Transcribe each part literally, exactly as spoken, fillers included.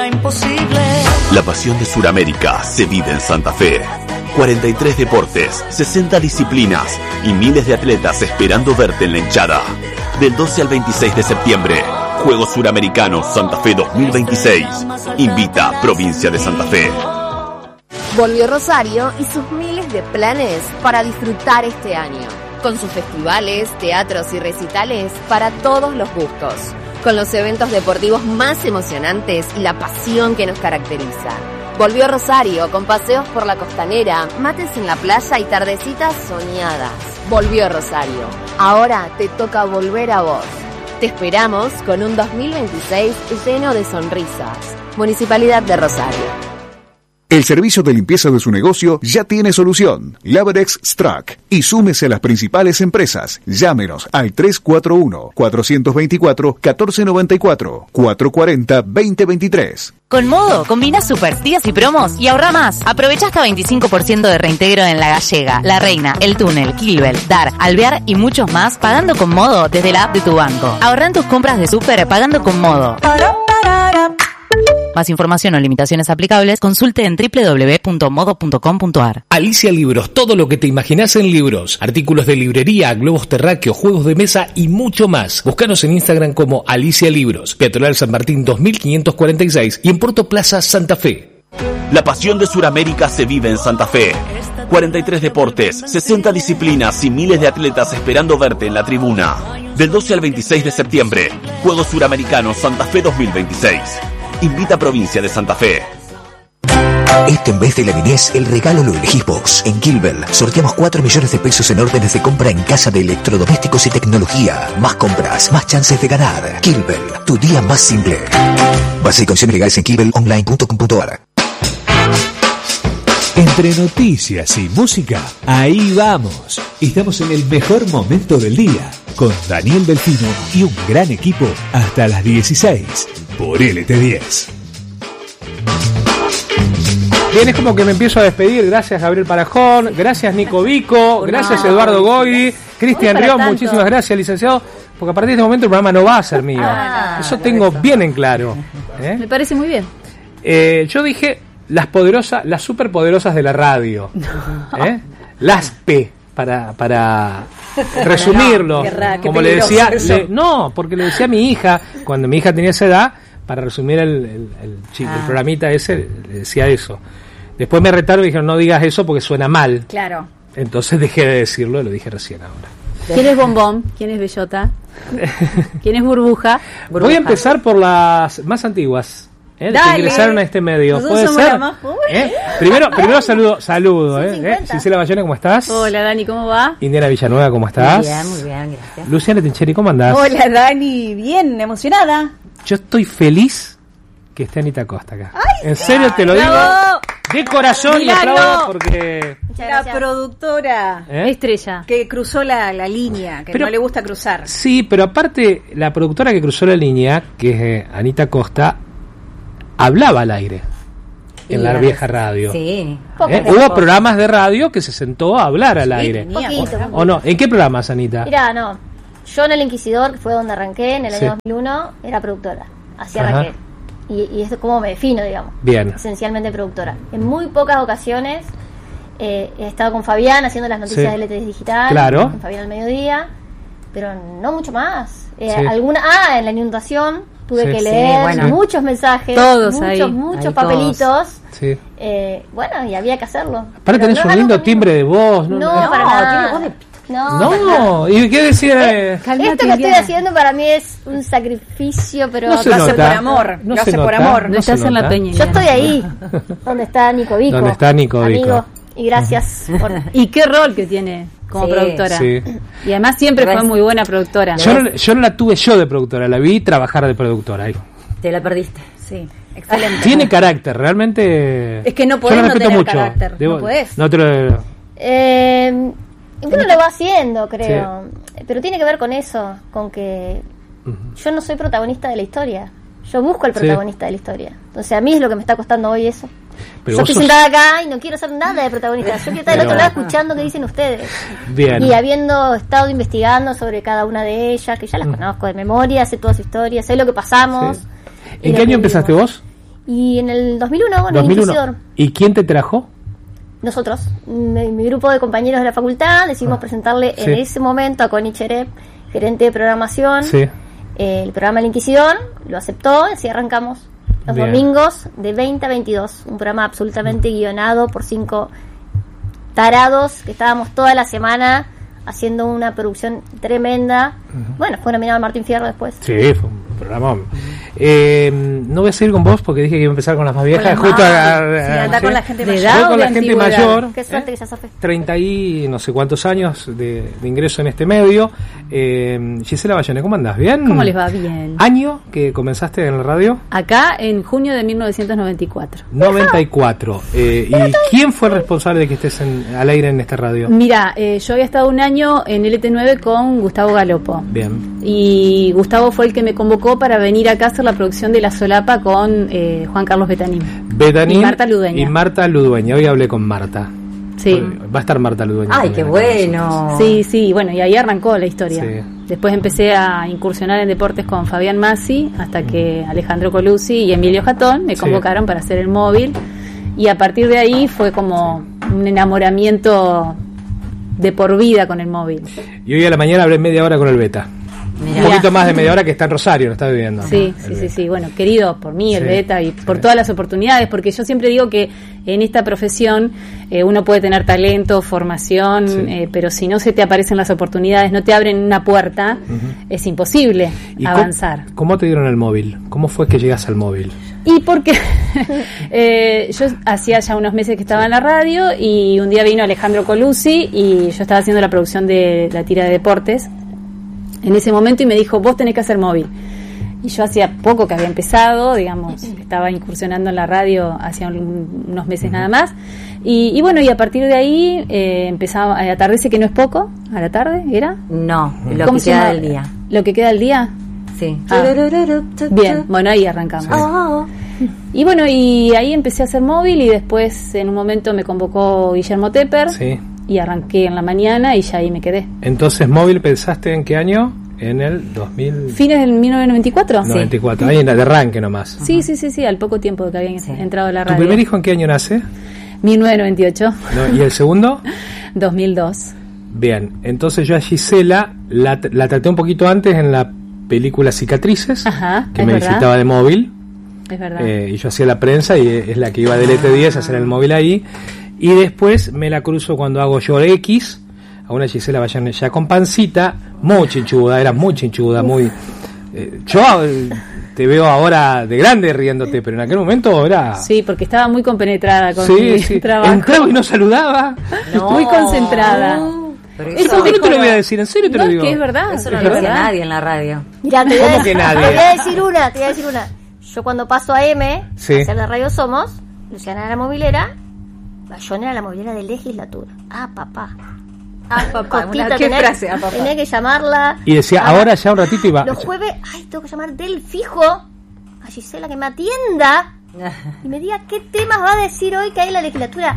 imposible. La pasión de Sudamérica se vive en Santa Fe. cuarenta y tres deportes, sesenta disciplinas y miles de atletas esperando verte en la hinchada. Del doce al veintiséis de septiembre, Juegos Suramericanos Santa Fe dos mil veintiséis. Invita Provincia de Santa Fe. Volvió Rosario y sus miles de planes para disfrutar este año. Con sus festivales, teatros y recitales para todos los gustos. Con los eventos deportivos más emocionantes y la pasión que nos caracteriza. Volvió Rosario con paseos por la costanera, mates en la playa y tardecitas soñadas. Volvió Rosario. Ahora te toca volver a vos. Te esperamos con un dos mil veintiséis lleno de sonrisas. Municipalidad de Rosario. El servicio de limpieza de su negocio ya tiene solución. Lavadex Strack. Y súmese a las principales empresas. Llámenos al tres cuatro uno, cuatro dos cuatro, uno cuatro nueve cuatro, cuatro cuatro cero, dos cero dos tres. Con Modo, combina super días y promos y ahorra más. Aprovecha hasta veinticinco por ciento de reintegro en La Gallega, La Reina, El Túnel, Kilbel, Dar, Alvear y muchos más pagando con Modo desde la app de tu banco. Ahorra en tus compras de súper pagando con Modo. Más información o limitaciones aplicables, consulte en doble u doble u doble u punto modo punto com punto a r. Alicia Libros, todo lo que te imaginas en libros. Artículos de librería, globos terráqueos, juegos de mesa y mucho más. Búscanos en Instagram como Alicia Libros, Peatonal San Martín dos mil quinientos cuarenta y seis y en Puerto Plaza Santa Fe. La pasión de Sudamérica se vive en Santa Fe. cuarenta y tres deportes, sesenta disciplinas y miles de atletas esperando verte en la tribuna. Del doce al veintiséis de septiembre, Juegos Suramericanos Santa Fe dos mil veintiséis. Invita a Provincia de Santa Fe. Este en vez de la niñez, el regalo lo elegís vos. En Kilbel sorteamos cuatro millones de pesos en órdenes de compra en casa de electrodomésticos y tecnología. Más compras, más chances de ganar. Kilbel, tu día más simple. Base y condiciones legales en kilbel online punto com punto a r. Entre noticias y música, ahí vamos. Estamos en el mejor momento del día, con Daniel Delfino y un gran equipo hasta las dieciséis, por L T diez. Bien, es como que me empiezo a despedir. Gracias Gabriel Parajón, gracias Nico Vico, gracias Eduardo Goidi, Cristian Rión, muchísimas gracias licenciado, porque a partir de este momento el programa no va a ser mío. Ah, Eso tengo bien en claro. ¿Eh? Me parece muy bien. Eh, yo dije las poderosas, las superpoderosas de la radio. No. ¿Eh? Las P, para, para resumirlo. No, qué raro, como le decía, le, no, porque le decía a mi hija, cuando mi hija tenía esa edad, para resumir el, el, el, chico, ah. el programita ese, le decía eso. Después me retaron y dijeron, no digas eso porque suena mal. Claro. Entonces dejé de decirlo, lo dije recién ahora. ¿Quién es Bombón? ¿Quién es Bellota? ¿Quién es Burbuja? Burbuja? Voy a empezar por las más antiguas. ¿Eh? Que ingresaron a este medio. ¿Puede ser? ¿Eh? Primero, primero saludo, saludo, ¿eh? ¿Eh? Gisela Bayona, ¿cómo estás? Hola Dani, ¿cómo va? Indiana Villanueva, ¿cómo estás? Muy bien, muy bien, gracias. Luciana Tincheri, ¿cómo andás? Hola Dani, bien, emocionada. Yo estoy feliz que esté Anita Costa acá. Ay, en serio te lo digo. De corazón y aplaudo porque... La productora ¿Eh? Estrella que cruzó la, la línea, que pero, no le gusta cruzar. Sí, pero aparte, la productora que cruzó la línea, que es eh, Anita Costa, hablaba al aire en la vieja radio. Sí. ¿Eh? Hubo programas de radio que se sentó a hablar al sí, aire. Poquito, ¿O, ¿O no? ¿En qué programas, Anita? Mirá, no. Yo en El Inquisidor, que fue donde arranqué en el año sí. dos mil uno, era productora. Así arranqué. Y, y es como me defino, digamos. Bien. Esencialmente productora. En muy pocas ocasiones eh, he estado con Fabián haciendo las noticias sí. de L T Digital. Claro. Con Fabián al mediodía. Pero no mucho más. Eh, sí. alguna Ah, en la inundación tuve sí, que leer sí, bueno. muchos mensajes. Todos muchos, ahí, muchos ahí papelitos. Todos. Sí. Eh, bueno, y había que hacerlo. Aparte tenés no, un lindo no, timbre de voz. No, no, no para no, nada. Tiene voz de... No, no. ¿Y qué decía? Eh, esto que estoy haciendo para mí es un sacrificio, pero no se lo nota. hace por amor. No lo hace nota. por amor. No, no estás en la peña. Yo estoy ahí, donde está Nico Vico. Donde está Nico Vico. Amigo, y gracias por... Y qué rol que tiene como sí. productora. Sí. Y además siempre fue muy buena productora. Yo no, yo no la tuve yo de productora, la vi trabajar de productora. Ahí. Te la perdiste. Sí. Excelente. Tiene carácter, realmente. Es que no podés no tener mucho. carácter. Debo, no podés. No te lo... Eh... Uno lo va haciendo, creo. Sí. Pero tiene que ver con eso, con que uh-huh. yo no soy protagonista de la historia. Yo busco al protagonista sí. de la historia. Entonces a mí es lo que me está costando hoy eso. Pero yo estoy sos... sentada acá y no quiero ser nada de protagonista. Yo quiero estar del otro lado escuchando qué dicen ustedes. Bien. Y habiendo estado investigando sobre cada una de ellas, que ya las uh-huh. conozco de memoria, sé toda su historia, sé lo que pasamos. Sí. ¿En qué año empezaste vos? Y en el dos mil uno, con dos mil uno. el Inquisidor. ¿Y quién te trajo? Nosotros, mi, mi grupo de compañeros de la facultad, decidimos ah, presentarle sí. en ese momento a Connie Cherep, gerente de programación, sí. eh, el programa El Inquisidor, lo aceptó, y así arrancamos los Bien. domingos de veinte a veintidós, un programa absolutamente mm. guionado por cinco tarados, que estábamos toda la semana haciendo una producción tremenda. Uh-huh. Bueno, fue nominado a Martín Fierro después. Sí, fue un programa. Eh, no voy a seguir con vos porque dije que iba a empezar con las más viejas. Justo a, a, sí, anda ¿sí? con la gente de mayor. Edad, con la gente mayor. Qué suerte ¿eh? que se hace. treinta y no sé cuántos años de, de ingreso en este medio. Eh, Gisela Bayone, ¿cómo andás? ¿Bien? ¿Cómo les va? Bien. ¿Año que comenzaste en la radio? Acá en junio de mil novecientos noventa y cuatro. noventa y cuatro. Eh, ¿Y quién fue el responsable de que estés en, al aire en esta radio? Mira, eh, yo había estado un año en L T nueve con Gustavo Galopo. Bien. Y Gustavo fue el que me convocó para venir acá a hacer la producción de La Solapa con eh, Juan Carlos Betanín. Betanín y Marta Ludueña. Y Marta Ludueña. Hoy hablé con Marta. Sí. Va a estar Marta Ludueña. Ay, qué bueno. Sí, sí, bueno, y ahí arrancó la historia. Sí. Después empecé a incursionar en deportes con Fabián Massi, hasta que Alejandro Colucci y Emilio Jatón me convocaron sí. para hacer el móvil. Y a partir de ahí fue como un enamoramiento de por vida con el móvil. Y hoy a la mañana hablé media hora con el Beta. Mirá. Un poquito más de media hora, que está en Rosario, lo está viviendo. Sí, ¿no? sí, sí, sí. Bueno, querido por mí, el sí, Beta, y por sí. todas las oportunidades, porque yo siempre digo que en esta profesión eh, uno puede tener talento, formación, sí. eh, pero si no se te aparecen las oportunidades, no te abren una puerta, uh-huh. es imposible avanzar. Cómo, ¿Cómo te dieron el móvil? ¿Cómo fue que llegas al móvil? Y porque eh, yo hacía ya unos meses que estaba en la radio y un día vino Alejandro Colucci y yo estaba haciendo la producción de la tira de deportes en ese momento y me dijo, vos tenés que hacer móvil. Y yo hacía poco que había empezado, digamos, estaba incursionando en la radio hacía un, unos meses uh-huh. nada más. Y, y bueno, y a partir de ahí eh, empezaba, a atardece que no es poco, a la tarde, ¿era? No, lo que queda del día. ¿Lo que queda del día? Sí. Ah. Bien, bueno, ahí arrancamos. Sí. Oh. Y bueno, y ahí empecé a hacer móvil y después en un momento me convocó Guillermo Tepper. Sí. Y arranqué en la mañana y ya ahí me quedé. Entonces, móvil, ¿pensaste en qué año? En el dos mil... ¿Fines del mil novecientos noventa y cuatro? noventa y cuatro, sí. Ahí en el arranque nomás. Sí, sí, sí, sí, al poco tiempo de que habían sí. entrado a la radio. ¿Tu primer hijo en qué año nace? mil novecientos noventa y ocho. No, ¿y el segundo? dos mil dos. Bien, entonces yo a Gisela la, la traté un poquito antes en la película Cicatrices, Ajá, que me verdad. visitaba de móvil. Es verdad. Eh, y yo hacía la prensa y es la que iba del E T diez a hacer el móvil ahí. Y después me la cruzo cuando hago yo X, a una Gisela Bayone ya con pancita, muy chinchuda, era muy chinchuda, muy... Eh, yo eh, te veo ahora de grande riéndote, pero en aquel momento era... Sí, porque estaba muy compenetrada con sí, mi sí. trabajo. Entraba y no saludaba. No. Muy concentrada. No. Pero eso, eso no te lo voy a decir, en serio te no, lo digo. Es que es verdad. Eso no lo decía nadie en la radio. Mirá, te voy, a, que nadie? te voy a decir una, te voy a decir una. Yo cuando paso a M, sí. a hacer la radio Somos, Luciana era la movilera, Bayone era la movilera de legislatura. Ah, papá. Ah, papá, Cosquita, una, ¿qué tenés, frase? Ah, papá. Tenía que llamarla. Y decía, a, ahora ya un ratito iba. Los jueves, ay, tengo que llamar del fijo a Gisela que me atienda y me diga qué temas va a decir hoy que hay en la legislatura.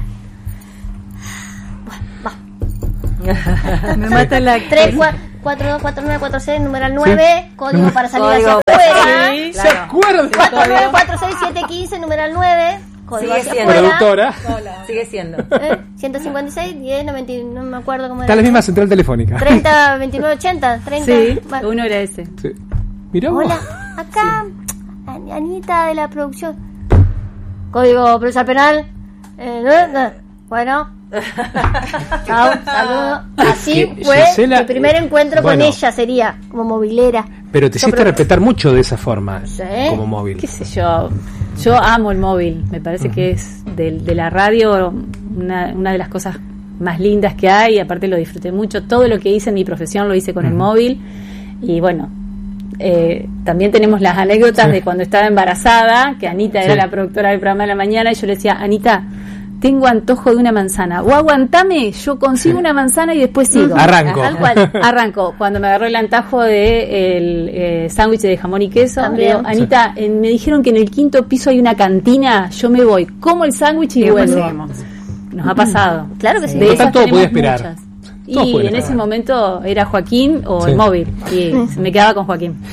Bueno, va. Me mata la tres, cuatro, dos, cuatro, nueve, cuatro, seis, numeral nueve, sí. Código para salir código hacia afuera. Sí, claro. ¿Se acuerdan? cuatro, nueve, cuatro, seis, siete, quince, numeral nueve. Sigue siendo productora. Hola. Sigue siendo. ¿Eh? ciento cincuenta y seis, diez, noventa, no me acuerdo cómo era. Está la misma central telefónica. treinta, veintinueve, ochenta, treinta. Sí, bueno. Uno era ese. Sí. Mirá vos. Hola, acá sí. Anita de la producción. Código procesal penal. Eh, no, no. Bueno. Chao, saludos. Así fue Gisela, mi primer encuentro bueno, con ella, sería como movilera. Pero te hiciste respetar mucho de esa forma, ¿sí? Como móvil. Qué sé yo, yo amo el móvil, me parece uh-huh. que es de, de la radio una, una de las cosas más lindas que hay, y aparte lo disfruté mucho, todo lo que hice en mi profesión lo hice con uh-huh. el móvil, y bueno, eh, también tenemos las anécdotas sí. de cuando estaba embarazada, que Anita sí. era la productora del programa de la mañana, y yo le decía, Anita, tengo antojo de una manzana, o aguantame, yo consigo sí. una manzana y después sigo. Arranco. Tal cual, arranco. Cuando me agarró el antajo de el eh, sándwich de jamón y queso, le digo, Anita, en, me dijeron que en el quinto piso hay una cantina, yo me voy, como el sándwich y vuelvo. Nos ha pasado. Claro que sí. De esas todo podía esperar. Muchas. Y en ese momento era Joaquín o sí. el móvil, y me quedaba con Joaquín.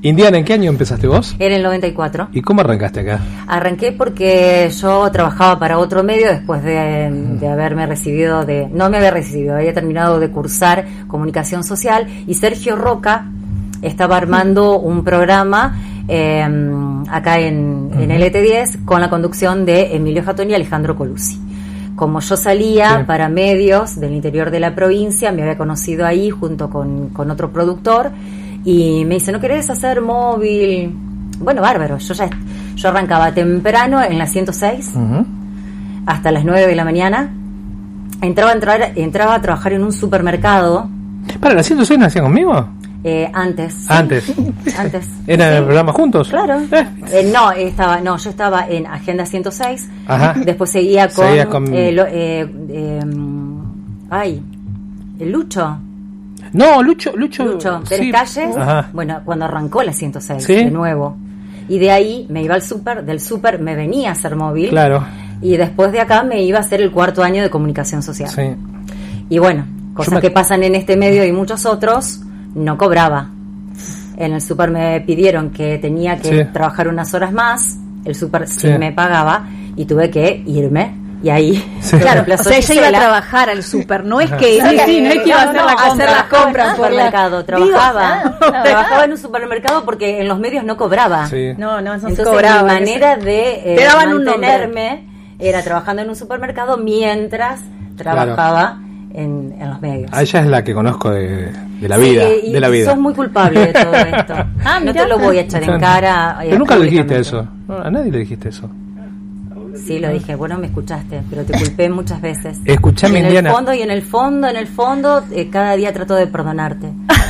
Indiana, ¿en qué año empezaste vos? En el noventa y cuatro. ¿Y cómo arrancaste acá? Arranqué porque yo trabajaba para otro medio después de, de haberme recibido de... No me había recibido, había terminado de cursar comunicación social y Sergio Roca estaba armando un programa eh, acá en, en L T diez con la conducción de Emilio Jatón y Alejandro Colucci. Como yo salía sí. para medios del interior de la provincia, me había conocido ahí junto con, con otro productor y me dice, ¿no querés hacer móvil? Bueno, bárbaro, yo ya yo arrancaba temprano en la ciento seis uh-huh. hasta las nueve de la mañana. Entraba a, entrar, entraba a trabajar en un supermercado. ¿Para la ciento seis no hacía conmigo? Eh, antes. ¿Sí? Antes. Antes. ¿Era sí. el programa juntos? Claro. Eh. Eh, no, estaba, no, yo estaba en Agenda ciento seis. Ajá. Después seguía con, seguía con... Eh, lo, eh, eh, ay, el Lucho. No, Lucho, Lucho. Lucho, Pérez sí. Calles. Ajá. Bueno, cuando arrancó la ciento seis, ¿sí? de nuevo. Y de ahí me iba al súper, del súper me venía a hacer móvil. Claro. Y después de acá me iba a hacer el cuarto año de comunicación social. Sí. Y bueno, cosas me... que pasan en este medio y muchos otros, no cobraba. En el súper me pidieron que tenía que sí. trabajar unas horas más, el súper sí. sí me pagaba y tuve que irme. Y ahí, sí. claro, o sea, ella iba a trabajar al súper, no es que, sí, sí, no es que iba a hacer, no, la compra, hacer las compras en un supermercado, trabajaba, trabajaba en un supermercado porque en los medios no cobraba. Sí. No, no, no Entonces, se cobraba. Mi manera de eh, mantenerme era trabajando en un supermercado mientras trabajaba claro. en, en los medios. A ella es la que conozco de, de la vida, sí, y, de la vida. Sos muy culpable de todo esto. ah, no te lo voy a echar en cara. Pero nunca le dijiste eso. No, a nadie le dijiste eso. Sí, lo dije, bueno, me escuchaste, pero te culpé muchas veces. Escuchame, en Indiana. el fondo y en el fondo, en el fondo, eh, cada día trato de perdonarte.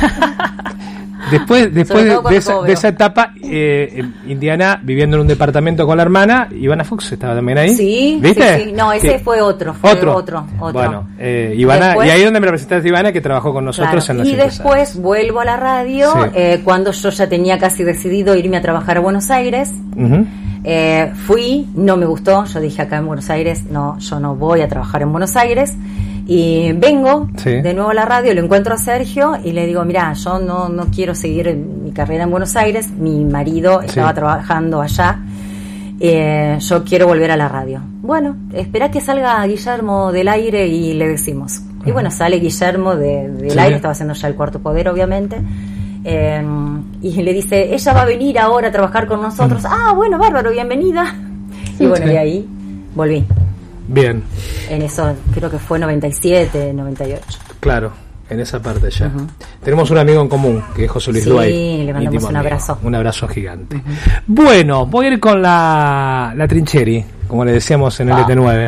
Después, después de, de, esa, de esa etapa, eh, Indiana viviendo en un departamento con la hermana, Ivana Fuchs estaba también ahí. Sí, ¿viste? Sí, sí. No, ese ¿Qué? fue otro, fue otro. otro, otro. Bueno, eh, Ivana, después, y ahí es donde me representaste Ivana, que trabajó con nosotros claro, en la y después años. Vuelvo a la radio, sí. eh, cuando yo ya tenía casi decidido irme a trabajar a Buenos Aires. Uh-huh. Eh, fui, no me gustó, yo dije acá en Buenos Aires, no, yo no voy a trabajar en Buenos Aires. Y vengo sí. de nuevo a la radio, lo encuentro a Sergio y le digo, mira, yo no, no quiero seguir mi carrera en Buenos Aires, mi marido sí. estaba trabajando allá, eh, yo quiero volver a la radio. Bueno, espera que salga Guillermo del aire y le decimos. Y bueno, sale Guillermo de, del sí. aire, estaba haciendo ya el Cuarto Poder, obviamente. Eh, y le dice, ella va a venir ahora a trabajar con nosotros. Mm. Ah, bueno, bárbaro, bienvenida. Y bueno, sí. y ahí volví. Bien. En eso, creo que fue noventa y siete, noventa y ocho. Claro, en esa parte ya. Uh-huh. Tenemos un amigo en común, que es José Luis sí, Duay. Sí, le mandamos un abrazo. Amigo, un abrazo gigante. Uh-huh. Bueno, voy a ir con la, la Trincheri, como le decíamos en el oh. L T nueve.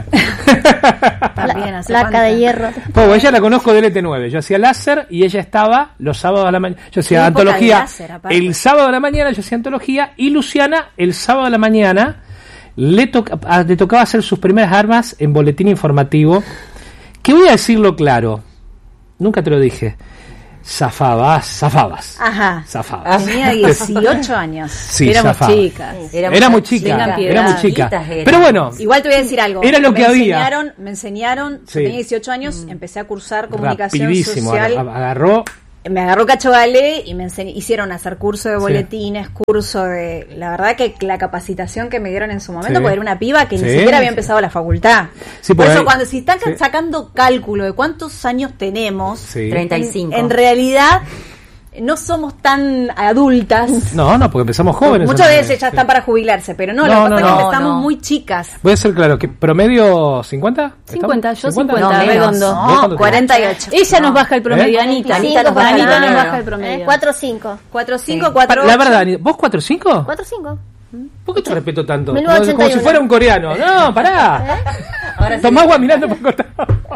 La placa de hierro. Pues ella la conozco del L T nueve. Yo hacía láser y ella estaba los sábados a la mañana. Yo hacía antología. Láser, el sábado a la mañana yo hacía antología y Luciana el sábado a la mañana le, to- le tocaba hacer sus primeras armas en boletín informativo. Que voy a decirlo claro. Nunca te lo dije. Zafabas, zafabas. Ajá. Zafabas. Tenía dieciocho años. Sí, éramos zafaba. chicas. Éramos era muy chica. Era muy chica. Pero bueno. Igual te voy a decir algo. Era lo me que había. Enseñaron, me enseñaron, sí. Tenía dieciocho años, mm. empecé a cursar comunicación Rapidísimo, social. Agarró. Me agarró Cacho Galé y me enseñ- hicieron hacer curso de boletines, sí. curso de... La verdad que la capacitación que me dieron en su momento, sí. porque era una piba que sí. ni siquiera había empezado la facultad. Sí, por eso, ahí. Cuando si están sí. sacando cálculo de cuántos años tenemos, sí. treinta y cinco. En, en realidad... no somos tan adultas. No, no, porque empezamos jóvenes. Muchas veces ya están para jubilarse, pero no, no lo que pasa no, es que no, empezamos no. muy chicas. Voy a ser claro, que promedio cincuenta? cincuenta, yo cincuenta, cincuenta, no, redondo. No, cuarenta y ocho. Ella no. nos baja el promedio, ¿Eh? Anita. Anita nos baja, Anita nos baja el promedio. cuatro cinco. cuatro cinco, cuatro ocho. La verdad, ¿vos cuatro cinco? cuatro cinco. ¿Por qué te respeto tanto? mil novecientos ochenta y uno. Como si fuera un coreano. No, pará. ¿Eh? Ahora Tomá agua mirando por cortar.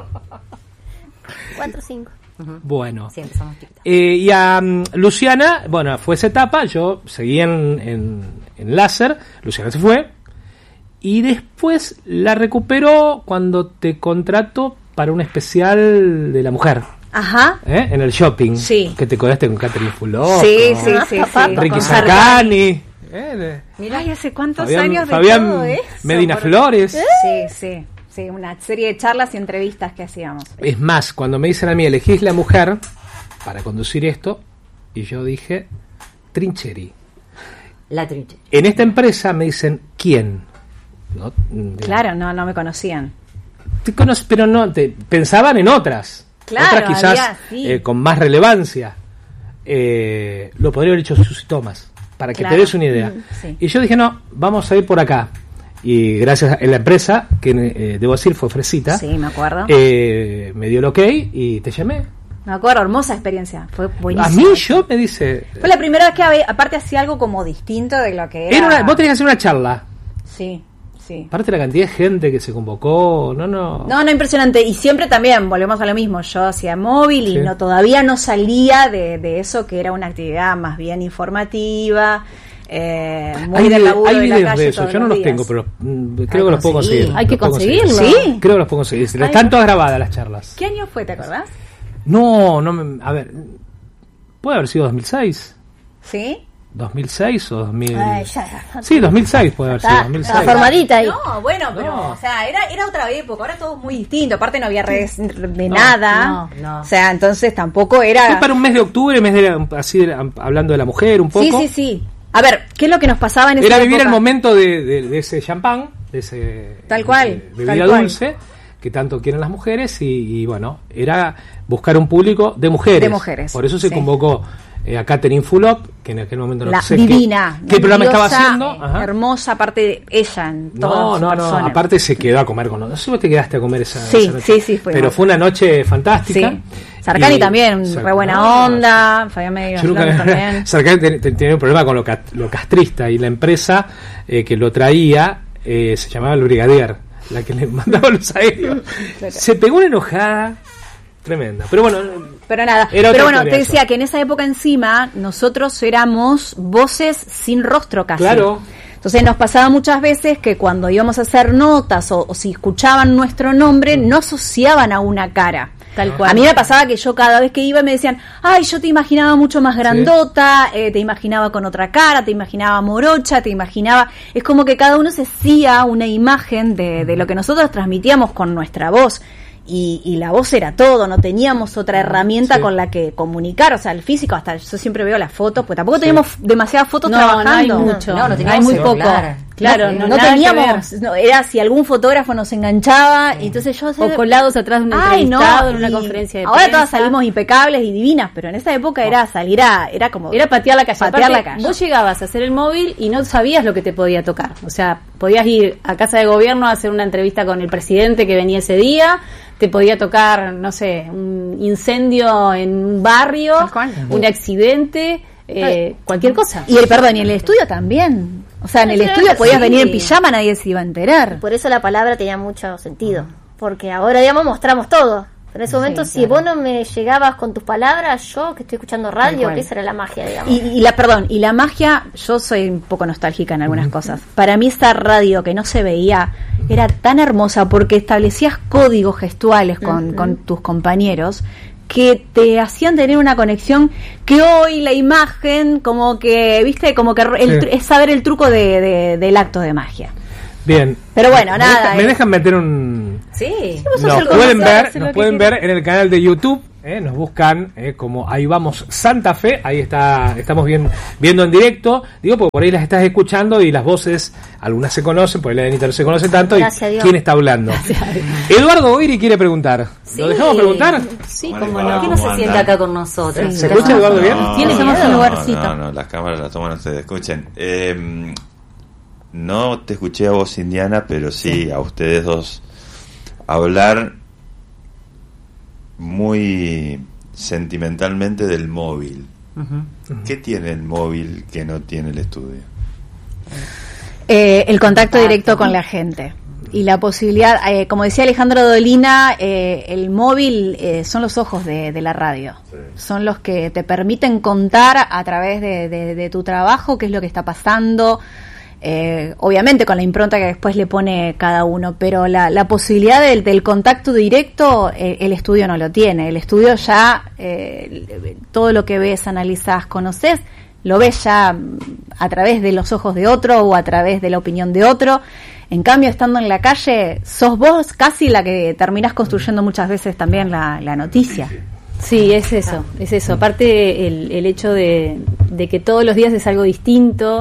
cuatro cinco. Uh-huh. Bueno, sí, eh, y a um, Luciana, bueno, fue esa etapa, yo seguí en, en, en láser, Luciana se fue, y después la recuperó cuando te contrato para un especial de la mujer. Ajá. ¿Eh? En el shopping. Sí. Que te codaste con Catherine Fulop. Sí, sí, sí, sí. Ricky Sarkani. Eh, Mira, ¿y hace cuántos Fabián, años de Fabián todo eso? Medina Por... Flores. ¿Eh? Sí, sí. Sí, una serie de charlas y entrevistas que hacíamos. Es más, cuando me dicen a mí, elegís la mujer para conducir esto, y yo dije, Trincheri. La trinchera. En esta empresa me dicen, ¿quién? ¿No? Claro, no, no me conocían. Te conoces, pero no, te pensaban en otras. Claro, otras quizás había, sí. eh, con más relevancia. Eh, lo podría haber hecho Susi Thomas, para que claro. te des una idea. Mm, sí. Y yo dije, no, vamos a ir por acá. Y gracias a la empresa, que eh, debo decir fue Fresita, sí, me acuerdo. Eh, me dio el ok y te llamé. Me acuerdo, hermosa experiencia, fue buenísimo. A mí yo me dice... Fue la primera vez que había, aparte hacía algo como distinto de lo que era... era una, vos tenías que hacer una charla. Sí, sí. Aparte la cantidad de gente que se convocó, no, no... No, no, impresionante. Y siempre también, volvemos a lo mismo, yo hacía móvil y Sí. no todavía no salía de, de eso que era una actividad más bien informativa, eh, muy hay del vide- laburo hay de la videos calle de eso, todos yo no los días. tengo, pero mm, creo Hay que los puedo conseguir. conseguir. Hay que Los puedo conseguir. conseguirlo. ¿Sí? Creo que los puedo conseguir. Ay, Están todas grabadas las charlas. ¿Qué año fue, te acordás? No, no me... A ver, puede haber sido dos mil seis. ¿Sí? ¿dos mil seis o dos mil? Ay, ya, ya. Sí, dos mil seis puede haber sido. Está, dos mil seis. está formadita ahí. No, bueno, pero, No. o sea, era, era otra época, ahora todo es muy distinto, aparte no había redes de No, nada, no, no. o sea, entonces tampoco era... Fue para un mes de octubre, mes de la- así de la- hablando de la mujer un poco. Sí, sí, sí. A ver, ¿qué es lo que nos pasaba en esa Era época? vivir el momento de, de- de ese champán, de ese Tal cual, de bebida tal cual. dulce que tanto quieren las mujeres y, y bueno, era buscar un público de mujeres. De mujeres, Por eso se sí. convocó eh, a Catherine Fulop, que en aquel momento no La sé divina, qué, qué programa estaba diosa, haciendo. Ajá. hermosa, aparte de ella en toda No, su no, no, persona. aparte se quedó a comer con nosotros. No sé si vos te quedaste a comer esa, Sí, esa noche. sí, sí, fuimos. Pero fue una noche fantástica. Sí. Sarcani Y- también, Sar- re buena no, onda, Fabián Medio Yo nunca también. Sarcani ten- ten- tenía un problema con lo, cat- lo castrista y la empresa eh, que lo traía eh, se llamaba el Brigadier, la que le mandaba los aéreos. Claro. Se pegó una enojada tremenda. Pero bueno, Pero nada, Era otra pero bueno, historia te eso. decía que en esa época encima nosotros éramos voces sin rostro casi. claro. Entonces nos pasaba muchas veces que cuando íbamos a hacer notas o, o si escuchaban nuestro nombre no asociaban a una cara. Tal cual. A mí me pasaba que yo cada vez que iba me decían, ay, yo te imaginaba mucho más grandota, eh, te imaginaba con otra cara, te imaginaba morocha, te imaginaba... Es como que cada uno se hacía una imagen de, de lo que nosotros transmitíamos con nuestra voz. Y, y la voz era todo, no teníamos otra herramienta Sí. con la que comunicar, o sea, el físico, hasta yo siempre veo las fotos, pues tampoco Sí. teníamos demasiadas fotos No, trabajando. no hay mucho. No, no hay teníamos muy celular. poco. Claro, no, no, no nada que teníamos, ver. no, era si algún fotógrafo nos enganchaba, y entonces yo... O colados atrás de un Ay, entrevistado no, en una y conferencia de ahora prensa. todas salimos impecables y divinas, pero en esa época era salir a, era como... Era patear la calle. Patear Aparte, la calle. Vos llegabas a hacer el móvil y no sabías lo que te podía tocar. O sea, podías ir a casa de gobierno a hacer una entrevista con el presidente que venía ese día, te podía tocar, no sé, un incendio en un barrio, Tal cual. un accidente, eh, cualquier cosa. Y el perdón, y en el estudio también. O sea, en el Sí, estudio podías sí. venir en pijama, nadie se iba a enterar. Por eso la palabra tenía mucho sentido. Porque ahora, digamos, mostramos todo. Pero en ese momento, si vos no me llegabas con tus palabras, yo que estoy escuchando Tal radio, cual. que esa era la magia, digamos. Y, y la, perdón, y la magia, yo soy un poco nostálgica en algunas cosas. Para mí esta radio que no se veía era tan hermosa porque establecías códigos gestuales con, con tus compañeros que te hacían tener una conexión que hoy la imagen como que, viste, como que el, Sí. es saber el truco de, de- del acto de magia. Bien. Pero bueno, Me nada, deja- me eh. dejan meter un... Sí. Vos sos Nos el pueden conocedor, ver, hacé lo nos que pueden quieras. ver en el canal de YouTube, eh, nos buscan eh, como Ahí Vamos Santa Fe, ahí está, estamos bien, viendo en directo, digo porque por ahí las estás escuchando y las voces, algunas se conocen, por ahí la de Anita no se conoce tanto, Gracias a y Dios. quién está hablando. Eduardo Goiri quiere preguntar, ¿lo dejamos preguntar? Sí, Bueno, cómo hola, no. ¿Por qué no ¿cómo se sienta andan? acá con nosotros? ¿Se escucha, Eduardo, bien? Tiene no, más un no, lugarcito. No, no, las cámaras las toman ustedes, escuchen. Eh, no te escuché a vos, Indiana, pero sí, a ustedes dos hablar muy sentimentalmente del móvil. Ujú. ¿Qué tiene el móvil que no tiene el estudio? Eh, el contacto directo con la gente y la posibilidad, eh, como decía Alejandro Dolina, eh, el móvil eh, son los ojos de, de la radio, son los que te permiten contar a través de, de- de tu trabajo qué es lo que está pasando, eh, obviamente con la impronta que después le pone cada uno, pero la, la posibilidad del, del contacto directo eh, el estudio no lo tiene. El estudio ya eh, todo lo que ves, analizás, conoces, lo ves ya mm, a través de los ojos de otro o a través de la opinión de otro. En cambio, estando en la calle, sos vos casi la que terminás construyendo muchas veces también la, la noticia. Sí, es eso, es eso. Aparte el, el hecho de, de que todos los días es algo distinto,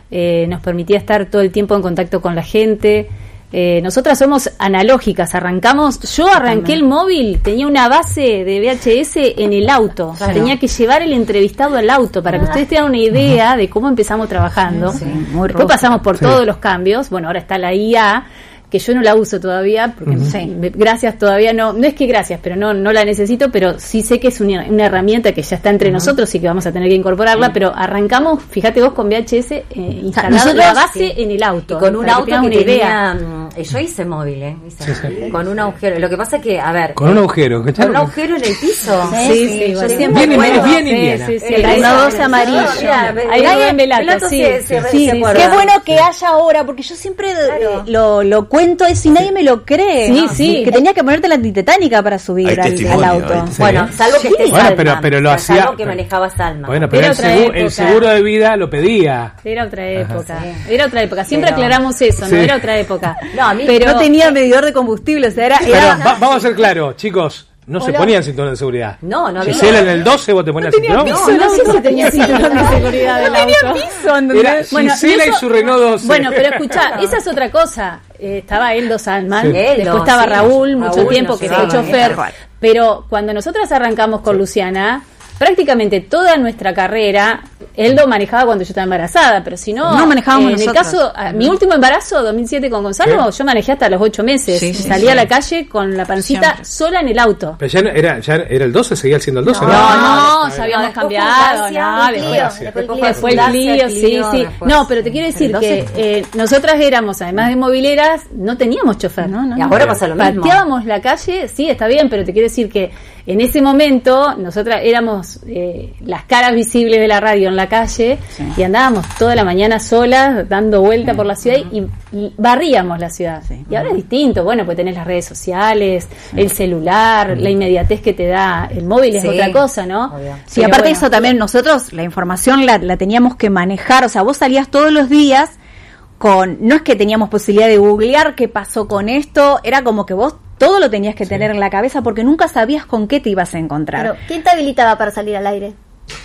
eh, nos permitía estar todo el tiempo en contacto con la gente. Eh, nosotras somos analógicas, arrancamos, yo arranqué el móvil, tenía una base de V H S en el auto, claro. tenía que llevar el entrevistado al auto para que ustedes tengan una idea de cómo empezamos trabajando. Sí, muy Después pasamos por sí. todos los cambios, bueno, ahora está la I A, que yo no la uso todavía, porque uh-huh. sí, gracias todavía no, no es que gracias, pero no no la necesito, pero sí sé que es una, una herramienta que ya está entre uh-huh. nosotros y que vamos a tener que incorporarla, uh-huh. pero arrancamos, fíjate vos, con V H S eh, instalado la base sí. en el auto. Y con un auto que, que tenía, idea. yo hice móvil, ¿eh? Hice sí, sí. con un agujero. Lo que pasa es que, a ver. Con un agujero, ¿qué Con un agujero en el piso. Sí, sí, sí, sí yo siempre bien, bien, bien, Indiana. Sí, sí, sí, el dos amarillo. Ahí hay en Velato, sí. Qué bueno que haya ahora, porque yo siempre lo lo cuento eso y nadie me lo cree. Sí, sí. Que tenía que ponerte la antitetánica para subir al, al auto. Sí. Bueno, salvo que estés bueno, Salma. Pero, pero lo hacía. Salvo que manejaba Salma. Bueno, pero el seguro, el seguro de vida lo pedía. Era otra época. Ajá, sí. Era otra época. Siempre pero, aclaramos eso, sí. ¿no? Era otra época. No, a mí pero no tenía medidor de combustible. O sea, era. Pero era... Va, vamos a ser claros, chicos. No Hola. se ponían cinturón de seguridad. No, no había. Gisela, en el doce vos te ponías no cinturón. Piso, no, no sé si tenía cinturón de seguridad del auto. No tenía piso. Era bueno, Gisela y, eso, y su Renault doce. Bueno, pero escuchá, esa es otra cosa. Eh, estaba Eldo Salman, sí. después Eldo, estaba sí, Raúl, mucho Raúl, tiempo no que sé, fue chofer. Pero cuando nosotras arrancamos con sí. Luciana, prácticamente toda nuestra carrera, Eldo manejaba cuando yo estaba embarazada, pero si no, no manejábamos eh, en nosotros. el caso, mi último embarazo, dos mil siete con Gonzalo, ¿sí? yo manejé hasta los ocho meses, sí, sí, salía sí. a la calle con la pancita Siempre. sola en el auto. Pero ya no, era, ya era el doce, seguía siendo el doce, no, ¿no? No, no, no ya habíamos cambiado, no, después fue el Clio, sí, sí. No, pero te quiero decir que eh, nosotras éramos, además de mobileras, no teníamos chofer, ¿no? no y ahora pasa lo mismo. Pateábamos la calle, sí, está bien, pero te quiero decir que en ese momento nosotras éramos eh, las caras visibles de la radio en la calle sí. y andábamos toda la mañana solas dando vuelta sí. por la ciudad y, y barríamos la ciudad. Sí. Y ahora es distinto, bueno, pues tenés las redes sociales, sí. el celular, sí. la inmediatez que te da el móvil es sí. otra cosa, ¿no? Sí, aparte bueno, de eso también nosotros la información la, la teníamos que manejar, o sea, vos salías todos los días con, no es que teníamos posibilidad de googlear qué pasó con esto, era como que vos todo lo tenías que sí. tener en la cabeza porque nunca sabías con qué te ibas a encontrar. Pero, ¿quién te habilitaba para salir al aire?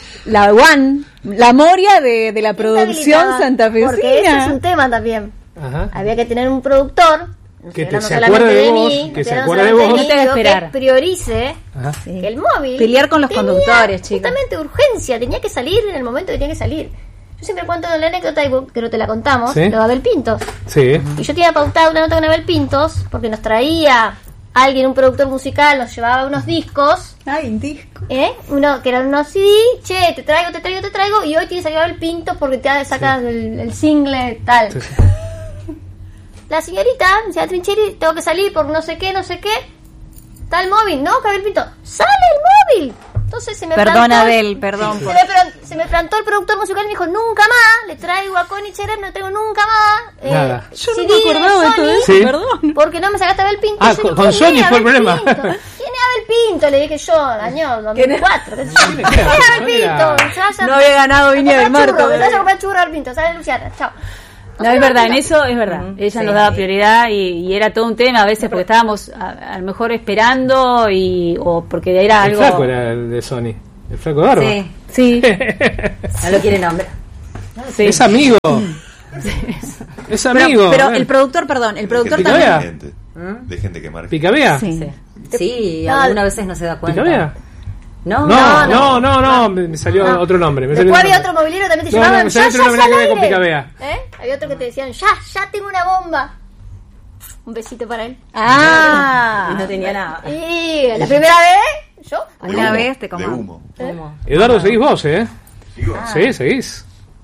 La One, la Moria de, de la producción santafesina. Porque eso es un tema también. Ajá. Había que tener un productor que te, no se acuerde de vos, mí, que se acuerde de vos, no te esperar. Que priorice sí. que el móvil pelear con los conductores, chicos. Justamente urgencia, tenía que salir en el momento que tenía que salir. Yo siempre cuento la anécdota que no te la contamos, ¿sí? Lo de Abel Pintos. Sí. Y yo tenía pautado una nota con Abel Pintos porque nos traía alguien, un productor musical, nos llevaba unos discos. Ay, un disco. ¿Eh? Uno, que eran unos C D, che, te traigo, te traigo, te traigo, y hoy tienes que Abel Pintos porque te sacas sí. el, el single, tal. Sí, sí. La señorita, decía Trincheri, tengo que salir por no sé qué, no sé qué. Está el móvil, ¿no? Que Abel Pintos, ¡sale el móvil! Entonces se me Perdón, plantó, Abel, perdón. Se, por... me, se me plantó el productor musical y me dijo, nunca más, le traigo a Connie Cherem, no tengo nunca más. Eh, Nada. Yo no me acordaba de todo eso, ¿sí? Perdón. Porque no me sacaste a Abel Pinto. Ah, con, con Sony fue el problema. ¿Quién es Abel Pinto? Le dije yo, año dos mil cuatro. ¿Quién es Abel Pinto? No había ganado Viña del Mar. Me vas a comprar churro Abel Pinto, ¿sabes, Luciana? Chao. No, es verdad, en eso es verdad. Uh-huh. Ella sí, nos daba prioridad y, y era todo un tema a veces porque estábamos a, a lo mejor esperando y o porque era el algo... El flaco era el de Sony. El flaco de barba. Sí. Sí. No lo quiere nombre. Sí. Es amigo. Es amigo. Pero, pero el productor, perdón, el productor también. De gente, de gente que marca. ¿Picabea? Sí. Sí, sí no, algunas veces no se da cuenta. ¿Picabea? No, no, no, no, no, me salió no. otro nombre. Me Después había otro mobiliario también te no, llamaban. No, me salió otro nombre que con Picabea. ¿Eh? Había otro que te decían, ya, ya tengo una bomba. Un besito para él. Ah, y no tenía nada. Y la primera vez, yo. Una humo, vez te comí. De humo. ¿Eh? Eduardo, seguís vos, ¿eh? ¿Sigo? Ah. Sí, seguís.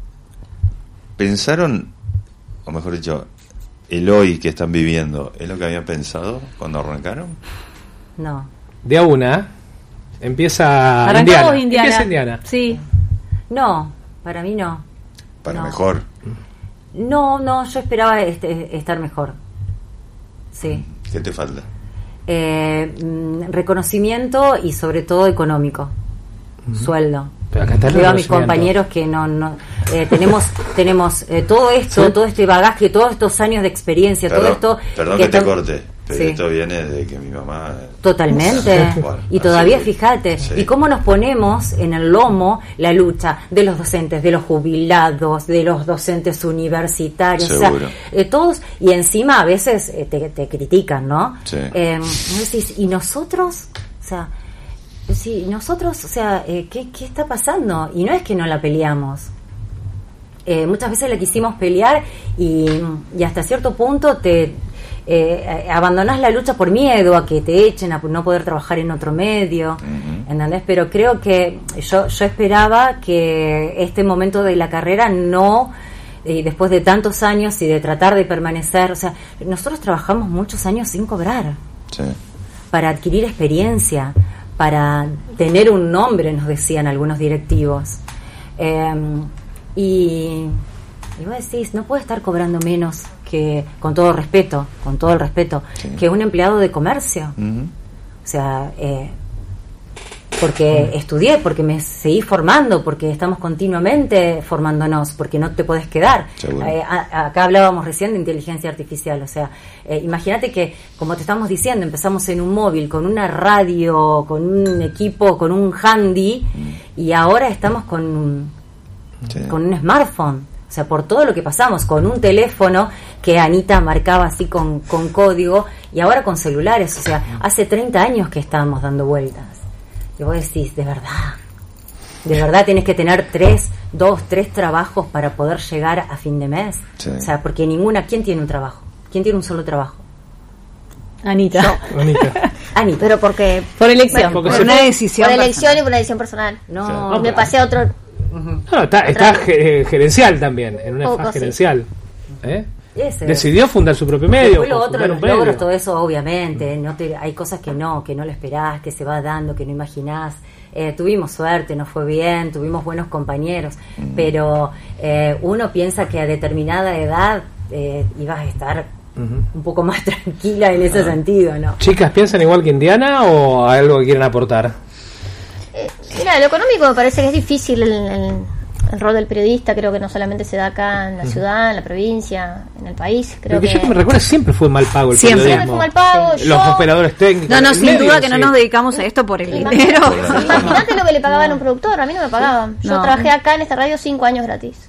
¿Pensaron, o mejor dicho, el hoy que están viviendo, es lo que habían pensado cuando arrancaron? No. De a una, empieza Arrancamos Indiana. Indiana. Empieza Indiana. Sí. No, para mí no. Para no. mejor. No, no, yo esperaba este, estar mejor. Sí. ¿Qué te falta? Eh, reconocimiento y sobre todo económico. Uh-huh. Sueldo. Pero acá está el Veo a mis compañeros que no, no eh, tenemos tenemos eh, todo esto, ¿sí? Todo este bagaje, todos estos años de experiencia, perdón, todo esto. Perdón que, que te está... corte. Pero sí. Esto viene de que mi mamá... Totalmente. Bueno, y todavía, fíjate, sí. Y cómo nos ponemos en el lomo la lucha de los docentes, de los jubilados, de los docentes universitarios, o sea, eh, todos, y encima a veces eh, te, te critican, ¿no? Sí. Eh, y nosotros, o sea, sí, nosotros, o sea, eh, ¿qué, ¿qué está pasando? Y no es que no la peleamos. Eh, muchas veces la quisimos pelear y, y hasta cierto punto te... Eh, abandonás la lucha por miedo a que te echen, a no poder trabajar en otro medio, uh-huh. ¿Entendés? Pero creo que yo, yo esperaba que este momento de la carrera no, eh, después de tantos años y de tratar de permanecer, o sea, nosotros trabajamos muchos años sin cobrar, sí. Para adquirir experiencia, para tener un nombre, nos decían algunos directivos, eh, y, y vos decís, no puedo estar cobrando menos que, con todo respeto, con todo el respeto, sí. Que un empleado de comercio. Uh-huh. O sea, eh, porque uh-huh. estudié, porque me seguí formando, porque estamos continuamente formándonos, porque no te podés quedar. Eh, a, acá hablábamos recién de inteligencia artificial, o sea, eh, imagínate que, como te estamos diciendo, empezamos en un móvil, con una radio, con un equipo, con un handy, uh-huh. Y ahora estamos con, sí. Con un smartphone. O sea, por todo lo que pasamos, con un teléfono que Anita marcaba así con, con código, y ahora con celulares. O sea, hace treinta años que estábamos dando vueltas. Y vos decís, de verdad, de verdad tienes que tener tres, dos, tres trabajos para poder llegar a fin de mes. Sí. O sea, porque ninguna, ¿quién tiene un trabajo? ¿Quién tiene un solo trabajo? Anita. No. Anita. Anita. Pero porque... Por elección. Bueno, por una decisión. Por elección personal. Y por una decisión personal. No. Y me pasé a otro... No, está, está gerencial también, en una fase gerencial. ¿Eh? Ese. Decidió fundar su propio medio. Después lo otro, los logros, todo eso, obviamente. No te, hay cosas que no, que no lo esperás, que se va dando, que no imaginás. Eh, tuvimos suerte, nos fue bien, tuvimos buenos compañeros, mm. pero eh, uno piensa que a determinada edad eh, ibas a estar uh-huh. un poco más tranquila en ese ah. sentido, ¿no? ¿Chicas piensan igual que Indiana o hay algo que quieren aportar? Eh, mira, lo económico me parece que es difícil el, el, el rol del periodista. Creo que no solamente se da acá en la ciudad, en la provincia, en el país. Creo que, que yo que me recuerdo siempre fue mal pago el siempre. periodismo. Siempre fue mal pago. Sí. Los yo... operadores técnicos. No, no, sin medio, duda que sí. no nos dedicamos a esto por el Imagínate, dinero. Imagínate lo que le pagaban a un productor. A mí no me pagaban. Yo no. trabajé acá en esta radio cinco años gratis.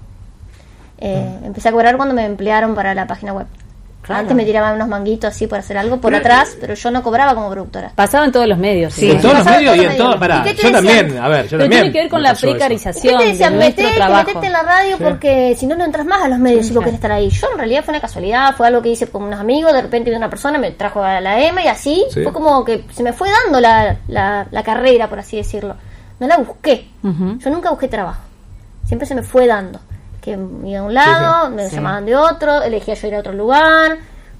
Eh, mm. Empecé a cobrar cuando me emplearon para la página web. Claro. Antes me tiraban unos manguitos así por hacer algo por pero, atrás, pero yo no cobraba como productora. Pasaba en todos los medios. Sí, en todos los medios y en todo. Pará, yo también, a ver, yo pero también. Tiene que ver con la precarización. ¿Qué te decían? De nuestro metete, trabajo. metete en la radio sí. porque si no, no entras más a los medios sí, si vos querés estar ahí. Yo en realidad fue una casualidad, fue algo que hice con unos amigos, de repente una persona me trajo a la E M A y así. Sí. Fue como que se me fue dando la, la, la carrera, por así decirlo. No la busqué. Uh-huh. Yo nunca busqué trabajo. Siempre se me fue dando. Que iba a un lado, sí, sí. me sí. llamaban de otro, elegía yo ir a otro lugar.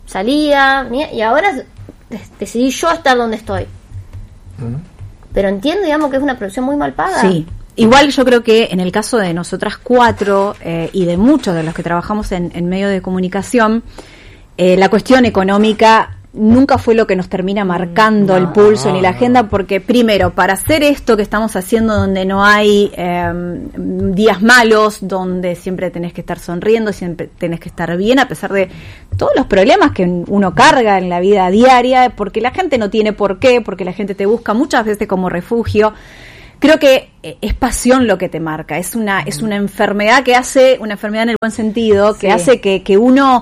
Salía, y ahora decidí yo estar donde estoy. Uh-huh. Pero entiendo, digamos, que es una producción muy mal paga. Sí, igual yo creo que en el caso de nosotras cuatro eh, y de muchos de los que trabajamos en, en medio de comunicación, eh, la cuestión económica nunca fue lo que nos termina marcando no, el pulso no, ni la agenda, porque primero, para hacer esto que estamos haciendo donde no hay eh, días malos, donde siempre tenés que estar sonriendo, siempre tenés que estar bien, a pesar de todos los problemas que uno carga en la vida diaria, porque la gente no tiene por qué, porque la gente te busca muchas veces como refugio. Creo que es pasión lo que te marca, es una es una enfermedad que hace, una enfermedad en el buen sentido, que sí. hace que, que uno,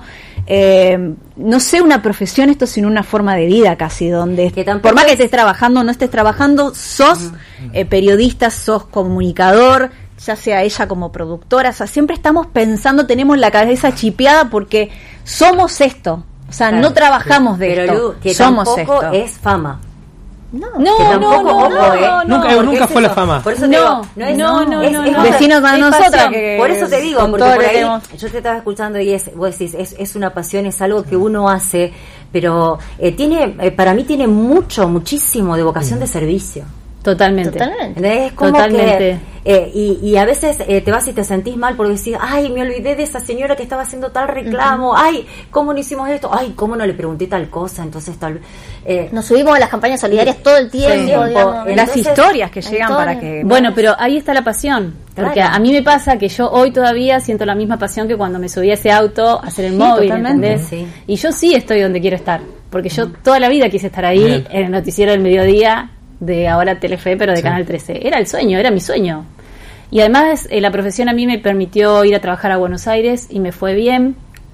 eh, no sé una profesión esto, sino una forma de vida casi, donde por más es... que estés trabajando o no estés trabajando, sos uh-huh. eh, periodista, sos comunicador, ya sea ella como productora, o sea, siempre estamos pensando, tenemos la cabeza chipeada porque somos esto, o sea, claro, no trabajamos sí. de Pero esto, que somos tampoco esto. es fama. No, no, tampoco, no, no, ojo, no, eh. no, nunca, no, nunca fue eso? la fama. Por eso no, te digo, no, es, no, no, es, no, es, no. Vecinos a nosotras que por eso te digo, con porque todo por ahí tenemos... yo te estaba escuchando y es, vos decís, es, es una pasión, es algo que uno hace, pero eh, tiene, eh, para mí tiene mucho, muchísimo de vocación de servicio. Totalmente. Totalmente. Es como Totalmente. que eh, y, y a veces eh, te vas y te sentís mal por decir, ay, me olvidé de esa señora que estaba haciendo tal reclamo, uh-huh. ay, ¿cómo no hicimos esto? Ay, ¿cómo no le pregunté tal cosa? Entonces tal eh, nos subimos a las campañas solidarias todo el tiempo, sí, digamos. Entonces, las historias que llegan historia. Para que... Bueno, pero ahí está la pasión. Porque claro. a mí me pasa que yo hoy todavía siento la misma pasión que cuando me subí a ese auto a hacer el sí, móvil, ¿entendés? Sí. Y yo sí estoy donde quiero estar. porque yo toda la vida quise estar ahí, bien, en el noticiero del mediodía de ahora Telefe, pero de sí. Canal trece. Era el sueño, era mi sueño. Y además eh, la profesión a mí me permitió ir a trabajar a Buenos Aires y me fue bien.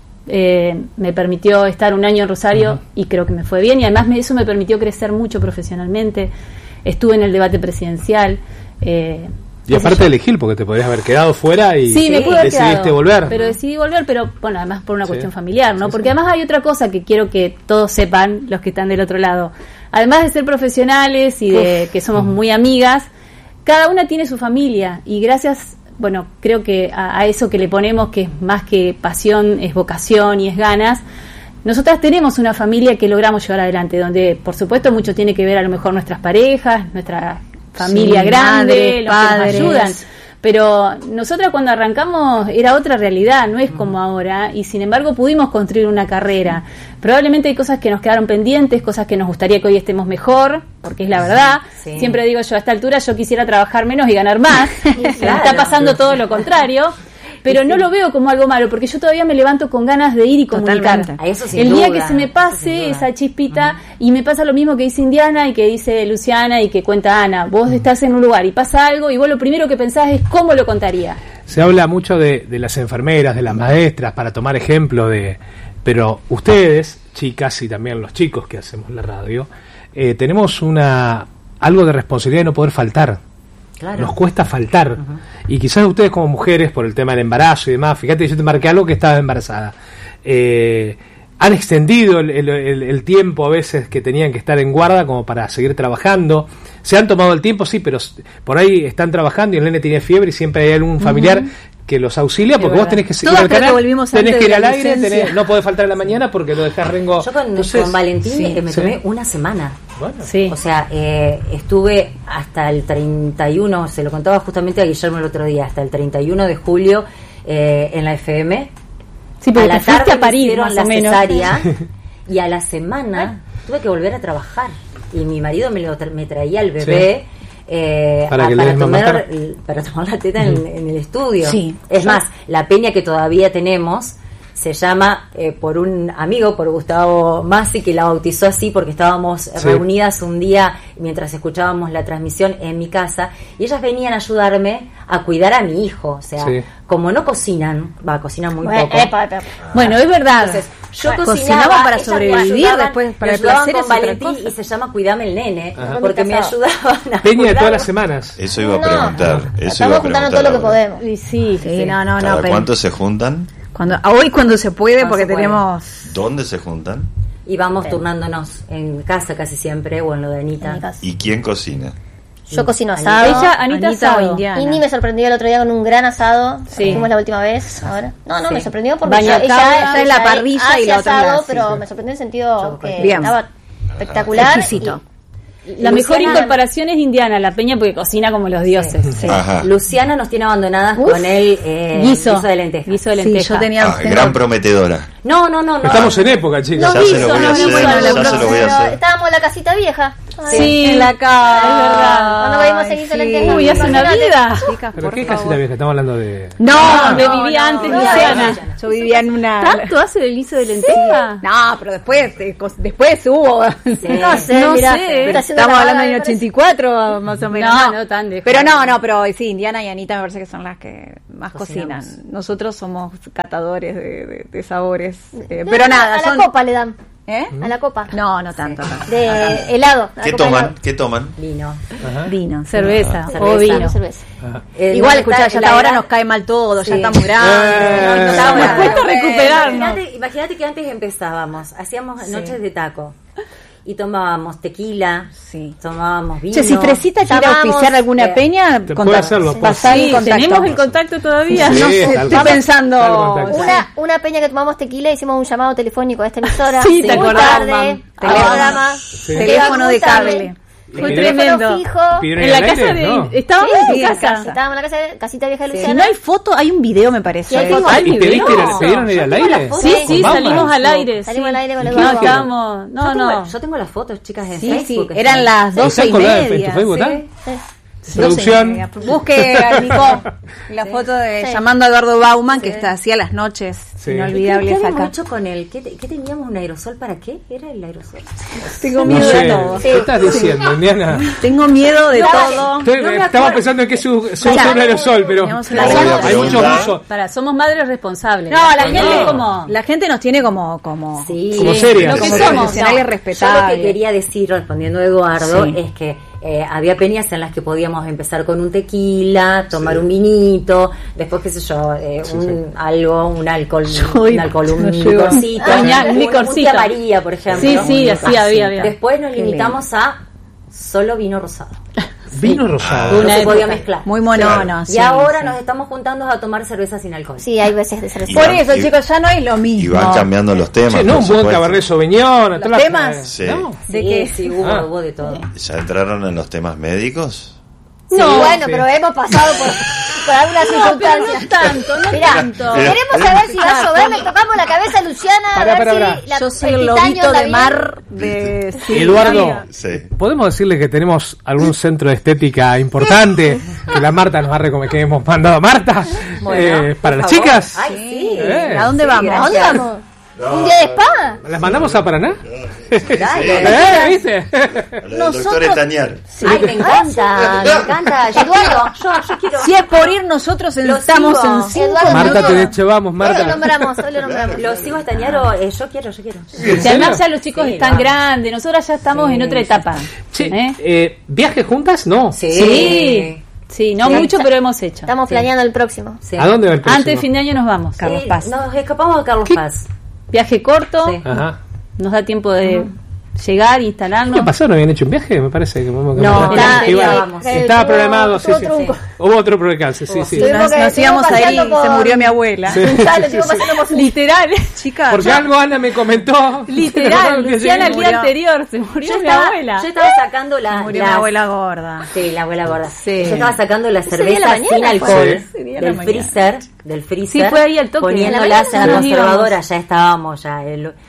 Eh, me permitió estar un año en Rosario, uh-huh, y creo que me fue bien. Y además me, eso me permitió crecer mucho profesionalmente. Estuve en el debate presidencial. Eh, y aparte de elegir, porque te podrías haber quedado fuera y sí, me pude haber decidiste quedado, volver. Pero decidí volver, pero bueno, además por una sí. cuestión familiar, ¿no? Sí, porque sí. además hay otra cosa que quiero que todos sepan, los que están del otro lado. Además de ser profesionales y de Uf. que somos muy amigas, cada una tiene su familia y gracias, bueno, creo que a, a eso que le ponemos, que es más que pasión, es vocación y es ganas, nosotras tenemos una familia que logramos llevar adelante, donde por supuesto mucho tiene que ver a lo mejor nuestras parejas, nuestra familia sí, grande, madres, los padres. Que nos ayudan. Pero nosotras cuando arrancamos era otra realidad, no es como ahora, y sin embargo pudimos construir una carrera. Probablemente hay cosas que nos quedaron pendientes, cosas que nos gustaría que hoy estemos mejor, porque es la verdad. Sí. Siempre digo yo, a esta altura yo quisiera trabajar menos y ganar más. Claro. Está pasando todo lo contrario. Pero no lo veo como algo malo, porque yo todavía me levanto con ganas de ir y comunicar. Eso sin el duda, día que se me pase esa chispita, uh-huh, y me pasa lo mismo que dice Indiana y que dice Luciana y que cuenta Ana, vos uh-huh. estás en un lugar y pasa algo y vos lo primero que pensás es cómo lo contaría. Se habla mucho de, de las enfermeras, de las maestras, para tomar ejemplo de... Pero ustedes, chicas y también los chicos que hacemos la radio, eh, tenemos una algo de responsabilidad de no poder faltar. Claro. Nos cuesta faltar. Uh-huh. Y quizás ustedes como mujeres, por el tema del embarazo y demás, fíjate, yo te marqué algo que estaba embarazada, eh, han extendido el, el, el, el tiempo a veces que tenían que estar en guarda como para seguir trabajando. Se han tomado el tiempo, sí, pero por ahí están trabajando y el nene tiene fiebre y siempre hay algún familiar uh-huh. que los auxilia, porque vos tenés que seguir al canal, tenés que ir al aire, tenés, no podés faltar en la mañana porque lo dejás rengo. Yo con, Entonces, con Valentín sí, me tomé sí. una semana. Bueno. Sí. O sea, eh, estuve hasta el treinta y uno, se lo contaba justamente a Guillermo el otro día, hasta el treinta y uno de julio eh, en la F M. Sí, pero a la tarde a París, hicieron la cesárea y a la semana tuve que volver a trabajar y mi marido me, lo, me traía el bebé. Sí. Eh, para, a, para, tomar, para tomar la teta en, en el estudio. Sí. Es más, la peña que todavía tenemos se llama eh, por un amigo, por Gustavo Massi, que la bautizó así porque estábamos sí. reunidas un día mientras escuchábamos la transmisión en mi casa y ellas venían a ayudarme a cuidar a mi hijo. O sea, sí. como no cocinan, va, cocinan muy bueno, poco. Epa, epa. Bueno, es verdad. Entonces, yo bueno, cocinaba para sobrevivir, después para el placer con Valentín y se llama Cuidame el Nene. Ajá. Porque me ayudaban a Peña de todas las semanas. Eso iba a preguntar. No, eso estamos iba a juntando todo lo que podemos. Sí, sí, sí, sí. no, no, ¿Cada no. Pero... ¿Cuánto se juntan? Cuando, hoy cuando se puede, cuando porque se puede. tenemos... ¿Dónde se juntan? Y vamos turnándonos en casa casi siempre, o en lo de Anita. ¿Y quién cocina? Yo cocino asado. Ella, Anita, Anita asado. Indiana. Indy me sorprendió el otro día con un gran asado. Sí. Fuimos la última vez. Ahora. No, no, sí. me sorprendió porque Baña ella, ella, en la parrilla y la otra asado, sí, pero sí. me sorprendió en el sentido que Bien. estaba espectacular. Exquisito. La Luciana, mejor incorporación es Indiana, la Peña, porque cocina como los dioses. Sí. Sí. Luciana nos tiene abandonadas Uf. con el eh, guiso. guiso de lenteja. Guiso de lenteja. Sí, yo tenía ah, gran prometedora. No, no, no, no. Estamos en época, chicas. No, ya guiso, se lo voy no, a hacer, no, ya no, se lo voy a hacer. Estábamos en la casita vieja. Ay, sí, en la casa. Es verdad. Cuando veíamos el guiso de lenteja. Uy, hace una vida. Chicas, ¿pero qué casita vieja? Estamos hablando de... No, no donde no, vivía no, antes no, Luciana. No, yo vivía en una... ¿Tanto hace del guiso de lenteja? Sí. No, pero después, después hubo... Sí. No sé, no mirá, sé. Estamos hablando del año ochenta y cuatro, más o menos. No, no, no tan lejos. Pero no, no, pero sí, Indiana y Anita me parece que son las que más Cocinamos. cocinan. Nosotros somos catadores de, de, de sabores. Eh, pero nada, a son... la copa le dan. ¿Eh? A la copa. No, no tanto. Sí. No. De no tanto. helado. ¿Qué toman? ¿Qué toman? Vino. Ajá. Vino. Cerveza, cerveza o vino. Cerveza. Eh, Igual, no, escuchá, ya la ahora edad- nos cae mal todo, Sí. ya está muy grande. Eh, no, no, nos está cuesta bueno. recuperarnos. Imagínate, imagínate que antes empezábamos, hacíamos Sí. noches de taco y tomábamos tequila, Sí. tomábamos vino. Che, si Fresita quiere llamábamos, auspiciar alguna eh, peña, Te contá- puede hacerlo, pues. pasá el Sí, contacto. tenemos el contacto todavía. Sí, No sé, tal Estoy cual. pensando... Tal contacto. Una, una peña que tomamos tequila, hicimos un llamado telefónico a esta emisora. Sí, te muy acordás, tarde, mam. al programa. Sí. Teléfono de cable. Fue ¿Y tremendo. Teléfono fijo. ¿Pidieron En la el casa aire? de... No. Estábamos Sí, en sí, tu en casa. casa. Estábamos en la casa, casita vieja de Si Luciana. no hay foto, hay un video, me parece. Sí, hay Foto. foto. Ay, ¿Y mi pediste, Dios. pidieron ir al Yo tengo aire? la foto. Sí, sí, Con salimos Bauman. al aire. Salimos sí. al aire con ¿Y los qué No, vagos. dijeron? estábamos... Yo No, tengo, no. yo tengo las fotos, chicas, en Sí, Facebook. sí, eran las doce ¿Están y colgadas en media. tu Facebook, sí. ¿tá? Sí. Sí. Producción. No sé, busque a Nico la sí. foto de sí. llamando a Eduardo Bauman, sí. que está hacía las noches sí. inolvidables ¿Qué, qué acá. hecho con él? ¿Qué, ¿Qué teníamos un aerosol para qué? ¿Era el aerosol? Tengo miedo no sé. de todo. ¿Qué sí. estás diciendo, sí. Indiana? Tengo miedo de no, todo. Estoy, no estaba pensando en que es un, es un aerosol, pero no, hay muchos usos. Para, somos madres responsables. No, la gente no. como la gente nos tiene como como sí. como serias. Lo que somos, profesionales respetables. Yo lo que quería decir respondiendo a Eduardo sí. es que Eh, había peñas en las que podíamos empezar con un tequila, tomar sí. un vinito, después qué sé yo, eh, sí, un sí. algo, un alcohol, Soy, un alcohol, un licorcito, ah, un, un licorcito, María, por ejemplo. Sí, sí, así había, había. Después nos limitamos a solo vino rosado. Vino rosado. No se podía mezclar. Muy monono. Claro. Sí, y ahora sí. nos estamos juntando a tomar cerveza sin alcohol. Sí, hay veces de cerveza. Por eso, y, chicos, ya no es lo mismo. Y van cambiando los temas. Sí, no, un buen Cabernet Sauvignon. ¿Los temas? La... Sí. ¿No? ¿De sí, qué? Sí, hubo, ah. hubo de todo. ¿Ya entraron en los temas médicos? Sí, no, bueno, sí. pero hemos pasado por, por algunas no, circunstancias. No tanto, no Mirá, tanto. Queremos saber si va a llover, le tocamos la cabeza a Luciana. Pará, a ver pará, si la, Yo soy el lobito de mar de sí, Eduardo, sí. ¿podemos decirle que tenemos algún centro de estética importante que la Marta nos ha recomendado, que hemos mandado a Marta bueno, eh, para las favor. chicas? Ay, sí. Eh. ¿A dónde sí, vamos? ¿A dónde vamos? No. ¿Un día de spa? ¿Las mandamos a Paraná? Dale, ¿Eh? ¿Viste? El doctor Estañar. Sí. Ay, me encanta, me encanta. Eduardo, yo, yo quiero. Si es por ir, nosotros estamos en cinco. Marta, te llevamos, Marta. Hoy lo nombramos, hoy lo nombramos. Lo sigo a Estañar, eh, yo quiero, yo quiero. Si además ya los chicos sí, están grandes, nosotros ya estamos sí, en otra etapa. Sí. ¿Eh? Eh, ¿Viajes juntas? No. Sí. sí. Sí, no sí, mucho, pero hemos hecho. Estamos sí. planeando el próximo. Sí. ¿A dónde va el próximo? Antes de fin de año nos vamos. Carlos sí, Paz. Nos escapamos a Carlos ¿Qué? Paz. Viaje corto. Sí. Ajá. Nos da tiempo de uh-huh. llegar, instalarnos. ¿Qué pasó? ¿No habían hecho un viaje? Me parece que no, está, iba, estaba programado. Sí, sí, sí. Hubo otro percance. Sí, sí. Nos, nos íbamos a ir y por... se murió mi abuela. Sí. Dale, sí, sí. Literal, chicas. Porque ya. algo Ana me comentó. Literal, Luciana el día anterior se murió yo mi estaba, abuela. Yo estaba sacando la. Se murió las, mi abuela gorda. Sí, la abuela gorda. Sí. Yo estaba sacando la cerveza sin alcohol del freezer. Del freezer. Sí, fue ahí al toque. Poniéndolas en la conservadora. Ya estábamos, ya.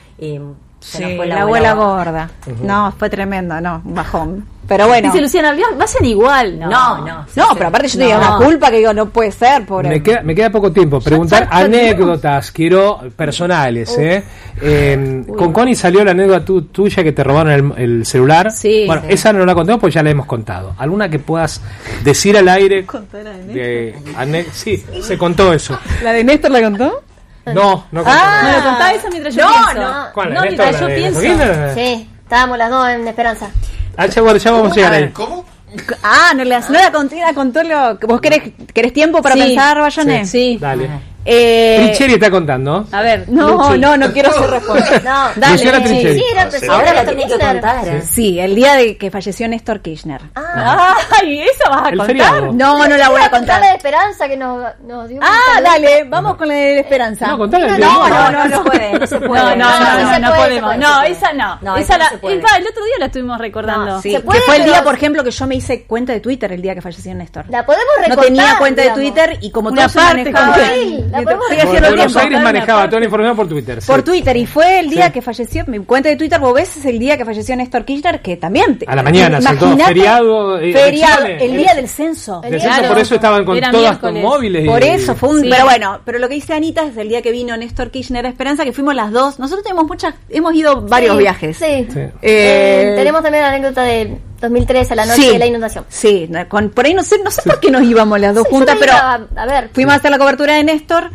Sí, la, la abuela gorda. Uh-huh. No, fue tremendo, no, un bajón. Pero bueno. Dice Luciana, vayan igual. No, no. No, no pero aparte yo tenía no. una culpa que digo, no puede ser, pobre. Me queda, me queda poco tiempo. Preguntar ya, ya, anécdotas, quiero personales, ¿eh? eh con Connie salió la anécdota tu, tuya que te robaron el, el celular. Sí. Bueno, sí. esa no la contamos porque ya la hemos contado. ¿Alguna que puedas decir al aire? ¿Contar a de, ane- sí, se contó eso. ¿La de Néstor la contó? No, no contó. Ah, me lo contaba eso mientras yo no, pienso. No, ¿Cuál, no, mientras yo pienso. Sí, estábamos las dos en Esperanza. Ah, ya, bueno, ya vamos a llegar ahí. ¿Cómo? Ah, no, la, no la conté, la contó lo... ¿Vos querés, querés tiempo para sí, pensar, Bayonet? Sí, sí. Dale. Eh, Tricheri está contando. A ver, no, Luchi. no, no quiero ser responsable. No, dale. Sí, sí, era no, ahora la tenés que contar. Sí. sí, el día de que falleció Néstor Kirchner. Ah, ay, ¿eso vas a el contar? Feriado. No, no la voy a contar. La de Esperanza que nos, nos dio. Ah, dale, vamos con la de Esperanza. No, contale. No, no, no, no, no se puede, no se puede. No, no, no, no podemos. No, esa no. No, esa la, no se puede. el otro día la estuvimos recordando. Sí, que fue el día, por ejemplo, que yo me hice cuenta de Twitter el día que falleció Néstor. La podemos recontar. No tenía cuenta de Twitter y como una parte la podemos Buenos Aires manejaba toda la información por Twitter. Por sí. Twitter, y fue el día sí. que falleció, mi cuenta de Twitter, vos ves, es el día que falleció Néstor Kirchner, que también... A la mañana, todo feriado. Eh, feriado, el día del censo. El censo, claro, por eso estaban con todas miércoles. Con móviles. Por y... eso fue un... Sí. Pero bueno, pero lo que dice Anita es el día que vino Néstor Kirchner a Esperanza, que fuimos las dos. Nosotros tenemos muchas, hemos ido varios sí, viajes. Sí. sí. Eh, eh, tenemos también la anécdota de dos mil tres a la noche sí, de la inundación. Sí, con, por ahí no sé, no sé sí. por qué nos íbamos las dos sí, juntas, pero a, a ver. fuimos a hacer la cobertura de Néstor.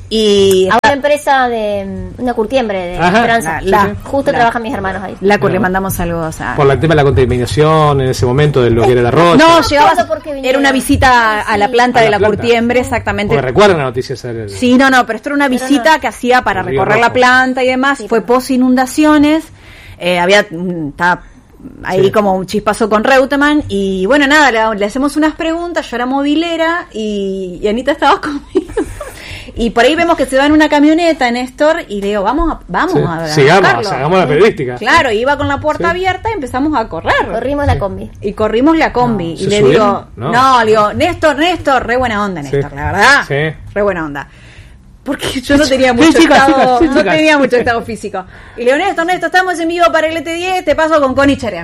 Y a una empresa de una curtiembre de Ajá, Esperanza. La, la, Justo la, trabajan mis hermanos ahí. La le mandamos saludos a... Por el tema de la contaminación en ese momento de lo que era el arroz. No, llegabas, era una visita a la planta a de la, la curtiembre, exactamente. Porque recuerdan la noticia esa. Sí, no, no, pero esto era una pero visita no. que hacía para recorrer la planta y demás. Sí, fue post inundaciones. Eh, había estaba ahí sí. como un chispazo con Reutemann y bueno, nada, le, le hacemos unas preguntas. Yo era movilera y, y Anita estaba conmigo. Y por ahí vemos que se va en una camioneta, Néstor, y le digo, vamos a, vamos sí. a, a sigamos, hagamos la periodística. Claro, iba con la puerta sí. abierta y empezamos a correr. Corrimos la combi. Y corrimos la combi. No, y le subieron? digo, no. no, le digo, Néstor, Néstor, re buena onda, Néstor, sí. la verdad. Sí. Re buena onda. Porque yo no tenía mucho sí, chicas, estado, chicas, no tenía mucho estado físico. Y le digo, Néstor, Néstor, estamos en vivo para el E T diez, te paso con Connie Cherea.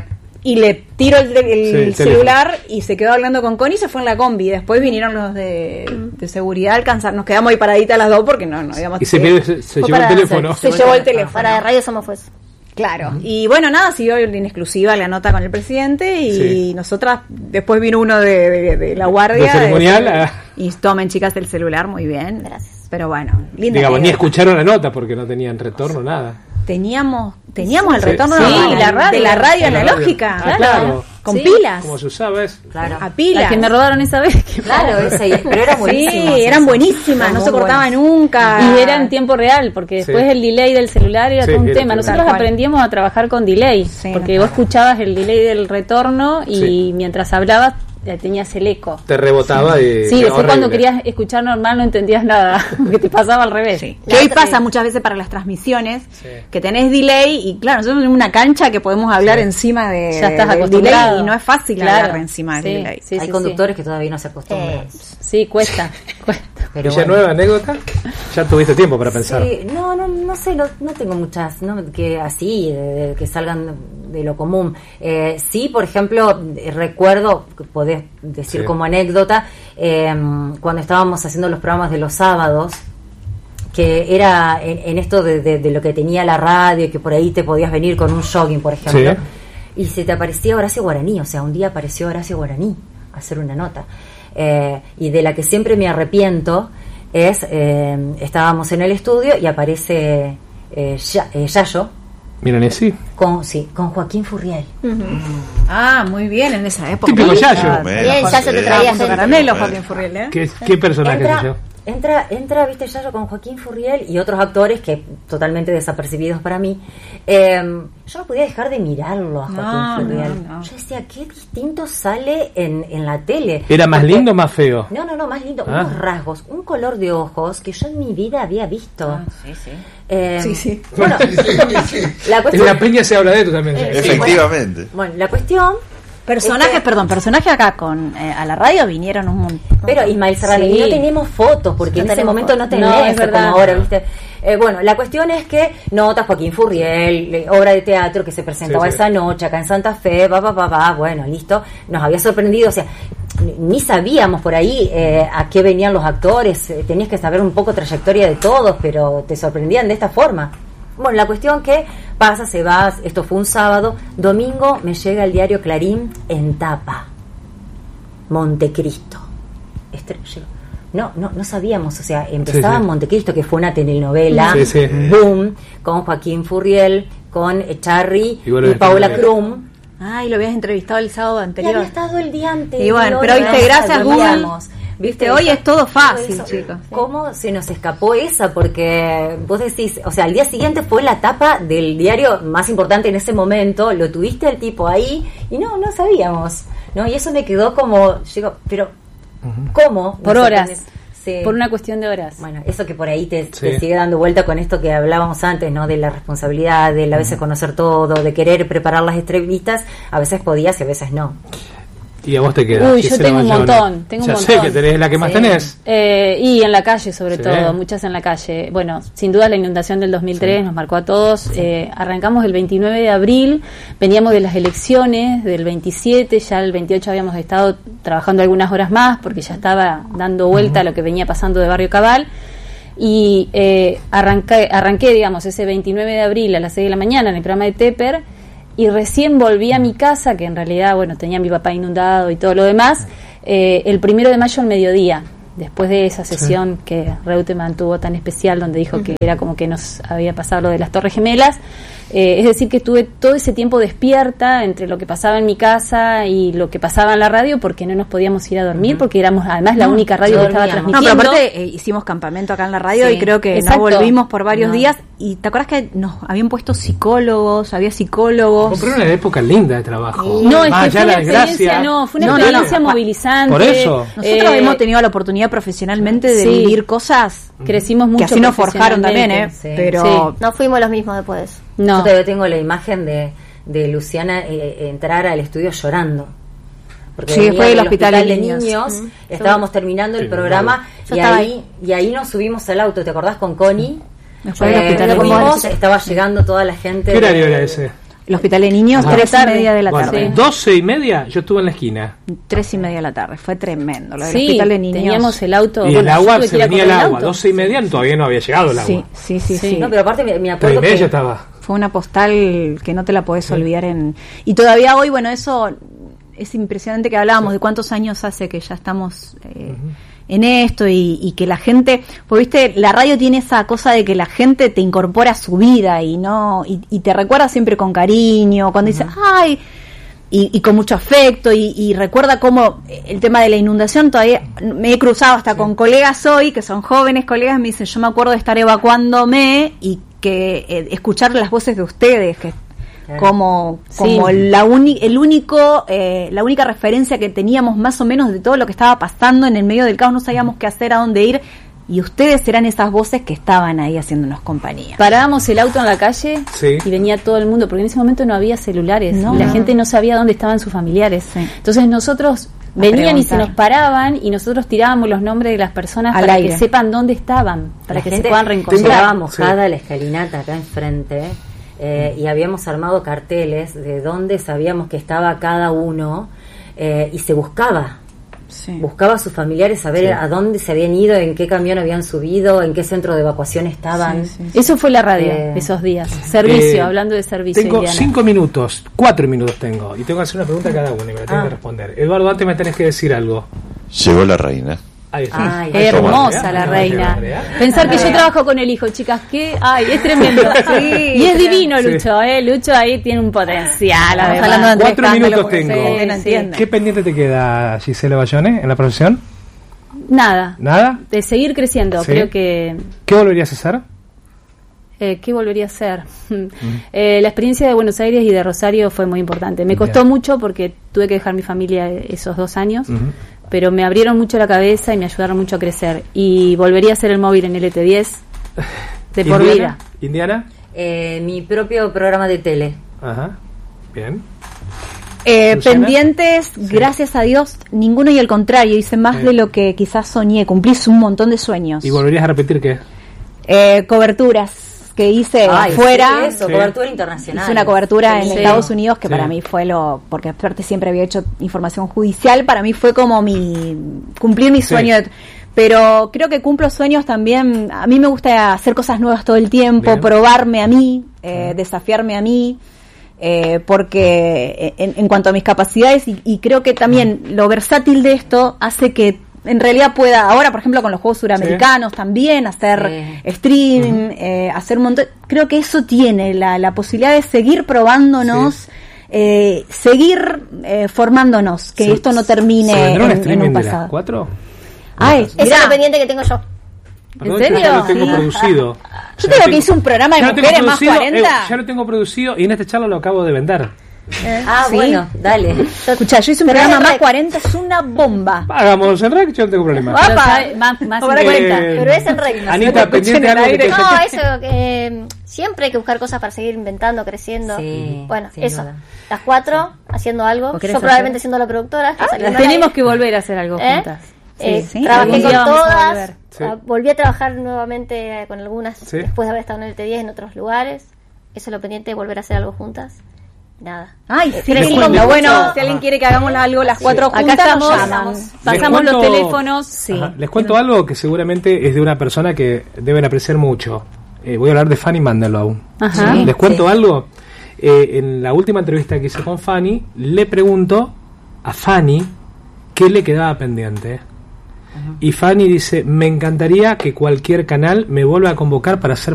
y le tiro el, el sí, celular teléfono. Y se quedó hablando con Connie y se fue en la combi. Después vinieron los de, de seguridad a alcanzar. Nos quedamos ahí paraditas las dos porque no, no digamos. Y se, que, se, se llevó el teléfono. Se, se llevó el teléfono. Para Radio Somos fue eso. Claro, uh-huh. Y bueno, nada, siguió en exclusiva la nota con el presidente y sí. Nosotras, después vino uno de, de, de la guardia. ¿De ceremonial? De, a... Y tomen, chicas, el celular, muy bien. Gracias. Pero bueno, linda. Digamos, ni escucharon la nota porque no tenían retorno, nada. Teníamos teníamos el sí, retorno sí, de, la radio, de la radio analógica. Ah, claro. claro. Con sí. pilas. Como se usaba es. Claro. A pilas. La que me robaron esa vez. Claro, esa, pero eran buenísimas. Sí, eran buenísimas, no se cortaba nunca. Y era en tiempo real, porque después sí. el delay del celular era sí, todo un tema. Nosotros claro. aprendimos a trabajar con delay, sí, porque no, vos escuchabas el delay del retorno y sí. mientras hablabas tenías el eco. Te rebotaba sí. y... Sí, después cuando querías escuchar normal no entendías nada, porque te pasaba al revés. Sí. Que hoy pasa muchas veces para las transmisiones, sí. que tenés delay y claro, nosotros tenemos una cancha que podemos hablar sí. encima de, ya estás del delay y no es fácil claro. hablar encima sí. del delay. Sí, Hay sí, conductores sí. que todavía no se acostumbran. Eh, sí, cuesta, cuesta. Pero ¿ya bueno. nueva anécdota? Ya tuviste tiempo para pensar. Sí, no, no, no sé, no, no tengo muchas, no, que así, de, de, que salgan de lo común. Eh, sí, por ejemplo, recuerdo, podés decir sí. como anécdota, eh, cuando estábamos haciendo los programas de los sábados, que era en, en esto de, de, de lo que tenía la radio, que por ahí te podías venir con un jogging, por ejemplo, sí. y se te aparecía Horacio Guaraní, o sea, un día apareció Horacio Guaraní a hacer una nota. Eh, y de la que siempre me arrepiento es, eh, estábamos en el estudio y aparece eh, ya, eh, Yayo. Miren, sí. Con, sí, con Joaquín Furriel. Uh-huh. Mm. Ah, muy bien, en esa época. Típico Yayo. Bien, Yayo te traía gente. Caramelo, Joaquín Furriel, ¿eh? ¿Qué, qué personaje entra, es yo? Entra, entra, viste, Yayo con Joaquín Furriel y otros actores que totalmente desapercibidos para mí. Eh, yo no podía dejar de mirarlo a Joaquín no, Furriel. No, no. Yo decía, qué distinto sale en, en la tele. ¿Era más Porque, lindo o más feo? No, no, no, más lindo. Ah. Unos rasgos, un color de ojos que yo en mi vida había visto. Ah, sí, sí. Eh, sí, sí. Bueno, la cuestión, en la peña se habla de esto también. Eh, Efectivamente. Bueno, bueno, la cuestión... Personajes, este, perdón, personajes acá con eh, a la radio vinieron un montón. Pero Ismael Serrano, sí. y no tenemos fotos, porque no en ese momento fotos. no tenés, no, es verdad. como ahora, ¿viste? Eh, bueno, la cuestión es que nota Joaquín Furriel, eh, obra de teatro que se presentaba sí, sí. esa noche acá en Santa Fe, va, va, va, va, bueno, listo, nos había sorprendido, o sea, ni sabíamos por ahí eh, a qué venían los actores, eh, tenías que saber un poco trayectoria de todos, pero te sorprendían de esta forma. Bueno, la cuestión que pasa, se va, esto fue un sábado, domingo me llega el diario Clarín en tapa, Montecristo. Este, no, no, no sabíamos, o sea, empezaba sí, sí. Montecristo, que fue una telenovela, sí, sí. boom, con Joaquín Furriel, con Charry y, bueno, y Paula Krum. Ay, lo habías entrevistado el sábado anterior. Y había estado el día anterior. Y bueno, pero viste, gracias Google. Viste, hoy es todo fácil, chicos. ¿Cómo se nos escapó esa? Porque vos decís, o sea, al día siguiente fue la tapa del diario más importante en ese momento, lo tuviste al tipo ahí y no, no sabíamos, ¿no? Y eso me quedó como, digo, pero, ¿cómo? Por horas. Sí. Por una cuestión de horas. Bueno, eso que por ahí te, sí. te sigue dando vuelta con esto que hablábamos antes, ¿no? De la responsabilidad, de a veces conocer todo, de querer preparar las entrevistas, a veces podías y a veces no. Y a vos te queda. Uy, yo tengo un montón, tengo ya un montón. sé que tenés la que más sí. tenés. Eh, y en la calle sobre sí. todo, muchas en la calle. Bueno, sin duda la inundación del dos mil tres sí. nos marcó a todos. Sí. Eh, arrancamos el veintinueve de abril, veníamos de las elecciones del veintisiete, ya el veintiocho habíamos estado trabajando algunas horas más porque ya estaba dando vuelta uh-huh. a lo que venía pasando de Barrio Cabal. Y eh, arranqué, arranqué, digamos, ese veintinueve de abril a las seis de la mañana en el programa de Tepper. Y recién volví a mi casa, que en realidad, bueno, tenía a mi papá inundado y todo lo demás, eh, el primero de mayo al mediodía, después de esa sesión sí. que Reutemann tuvo tan especial, donde dijo uh-huh. que era como que nos había pasado lo de las Torres Gemelas. Eh, es decir, que estuve todo ese tiempo despierta entre lo que pasaba en mi casa y lo que pasaba en la radio, porque no nos podíamos ir a dormir, uh-huh. porque éramos además la única radio no, que estaba transmitiendo. No, pero aparte eh, hicimos campamento acá en la radio sí. y creo que Exacto. no volvimos por varios no. días. Y ¿te acuerdas que nos habían puesto psicólogos? Había psicólogos. Pero era una época linda de trabajo. No, es que fue una experiencia, no, fue una no, experiencia no, no. movilizante. Por eso. Nosotros eh, hemos tenido la oportunidad profesionalmente de sí. vivir cosas. Crecimos mucho. Que así nos forjaron también, ¿eh? Sí. Pero sí. no fuimos los mismos después de eso. No. Yo todavía tengo la imagen de, de Luciana eh, entrar al estudio llorando. Porque sí, fue el hospital, hospital de niños, niños mm. estábamos terminando el sí, programa y ahí, ahí y ahí nos subimos al auto, ¿te acordás? Con Connie. Después eh, fuimos, estaba llegando toda la gente. ¿Qué horario era ese? El hospital de niños, ah, tres y media de la bueno, tarde. Doce y media, yo estuve en la esquina. Tres y media de la tarde, fue tremendo. Lo del sí, hospital de niños. Teníamos el auto. Y bueno, el agua, se venía el agua. Doce y media sí. Todavía no había llegado el agua. Sí, sí, sí. sí. No, pero aparte me, me acuerdo Tres y media que estaba. Fue una postal que no te la podés sí. olvidar. en Y todavía hoy, bueno, eso es impresionante que hablábamos sí. de cuántos años hace que ya estamos... Eh, uh-huh. en esto y, y que la gente, pues viste, la radio tiene esa cosa de que la gente te incorpora a su vida y no y, y te recuerda siempre con cariño, cuando uh-huh. dice, ay, y, y con mucho afecto y, y recuerda cómo el tema de la inundación, todavía me he cruzado hasta sí. con colegas hoy, que son jóvenes colegas, me dicen, yo me acuerdo de estar evacuándome y que eh, escuchar las voces de ustedes, que como como sí. la uni, el único eh, la única referencia que teníamos más o menos de todo lo que estaba pasando en el medio del caos, no sabíamos qué hacer, a dónde ir, y ustedes eran esas voces que estaban ahí haciéndonos compañía. Parábamos el auto en la calle sí. y venía todo el mundo, porque en ese momento no había celulares, no. y la gente no sabía dónde estaban sus familiares. Sí. Entonces nosotros a venían preguntar. Y se nos paraban y nosotros tirábamos los nombres de las personas al para aire. Que sepan dónde estaban, para la que se puedan reencontrar. Estaba mojada sí. la escalinata acá enfrente. Eh, y habíamos armado carteles de dónde sabíamos que estaba cada uno eh, y se buscaba sí. buscaba a sus familiares, saber sí. a dónde se habían ido, en qué camión habían subido, en qué centro de evacuación estaban. Sí, sí, sí. Eso fue la radio eh, esos días. Servicio, eh, hablando de servicio. Tengo Indiana. cinco minutos, cuatro minutos tengo, y tengo que hacer una pregunta a cada uno y me la tengo ah. que responder. Eduardo, antes me tenés que decir algo. Llegó la reina. Ay, ay, hermosa la reina. Pensar que yo trabajo con el hijo, chicas, que ay, es tremendo. Sí, y es divino Lucho, sí. eh. Lucho ahí tiene un potencial. Hablando de Cuatro minutos tengo. Sí, sí. ¿Qué pendiente te queda, Gisela Bayone, en la profesión? Nada. ¿Nada? De seguir creciendo, sí. creo que. ¿Qué volverías a hacer? Eh, ¿Qué volvería a hacer? Uh-huh. eh, la experiencia de Buenos Aires y de Rosario fue muy importante. Me costó yeah. mucho porque tuve que dejar mi familia esos dos años. Uh-huh. Pero me abrieron mucho la cabeza y me ayudaron mucho a crecer. Y volvería a hacer el móvil en L T diez de por vida. ¿Indiana? Eh, mi propio programa de tele. Ajá, bien. Eh, pendientes, sí. gracias a Dios, ninguno, y al contrario, hice más sí. de lo que quizás soñé. Cumplí un montón de sueños. ¿Y volverías a repetir qué? Eh, coberturas que hice Ay, afuera. Sí, eso, sí. cobertura internacional. Hice una cobertura sí. en Estados Unidos que sí. para mí fue lo, porque aparte siempre había hecho información judicial, para mí fue como mi cumplir mi sueño. Sí. De, pero creo que cumplo sueños también. A mí me gusta hacer cosas nuevas todo el tiempo, Bien. probarme a mí, eh, desafiarme a mí. Eh, porque en, en cuanto a mis capacidades y, y creo que también lo versátil de esto hace que en realidad pueda, ahora por ejemplo con los Juegos Suramericanos sí. también, hacer sí. streaming, uh-huh. eh, hacer un montón, creo que eso tiene la, la posibilidad de seguir probándonos, sí. eh, seguir eh, formándonos, que sí. esto no termine en, en un pasado. ¿De las cuatro? Ay, ese es lo pendiente que tengo yo. Perdón, ¿En serio? Ya lo tengo sí. producido. Yo tengo que hice un programa de mujeres más cuarenta. Eh, ya lo tengo producido y en esta charla lo acabo de vender. Eh, ah, ¿sí? Bueno, dale. Escucha, yo hice un programa más cuarenta, es una bomba. Hagamos en rec, yo no tengo problema. Más, más eh, cuarenta, pero es en rec. No, Anita, no, pendiente algo que te... No, eso, que siempre hay que buscar cosas para seguir inventando, creciendo. Sí, bueno, eso. Duda. Las cuatro, sí. haciendo algo. Yo probablemente hacer? siendo la productora. Ah, tenemos que volver a hacer algo ¿Eh? juntas. Eh, sí, sí. Trabajé con todas. Sí. Volví a trabajar nuevamente con algunas sí. después de haber estado en el T diez en otros lugares. Eso es lo pendiente de volver a hacer algo juntas. Nada. Ay, sí, sí, lo bueno, si alguien quiere que hagamos algo las cuatro sí. juntas, acá estamos, pasamos cuento, los teléfonos. Sí. Les cuento algo que seguramente es de una persona que deben apreciar mucho. Eh, voy a hablar de Fanny Mandelow. Ajá. ¿Sí? Les cuento sí. algo. Eh, en la última entrevista que hice con Fanny, le pregunto a Fanny qué le quedaba pendiente. Y Fanny dice, me encantaría que cualquier canal me vuelva a convocar para hacer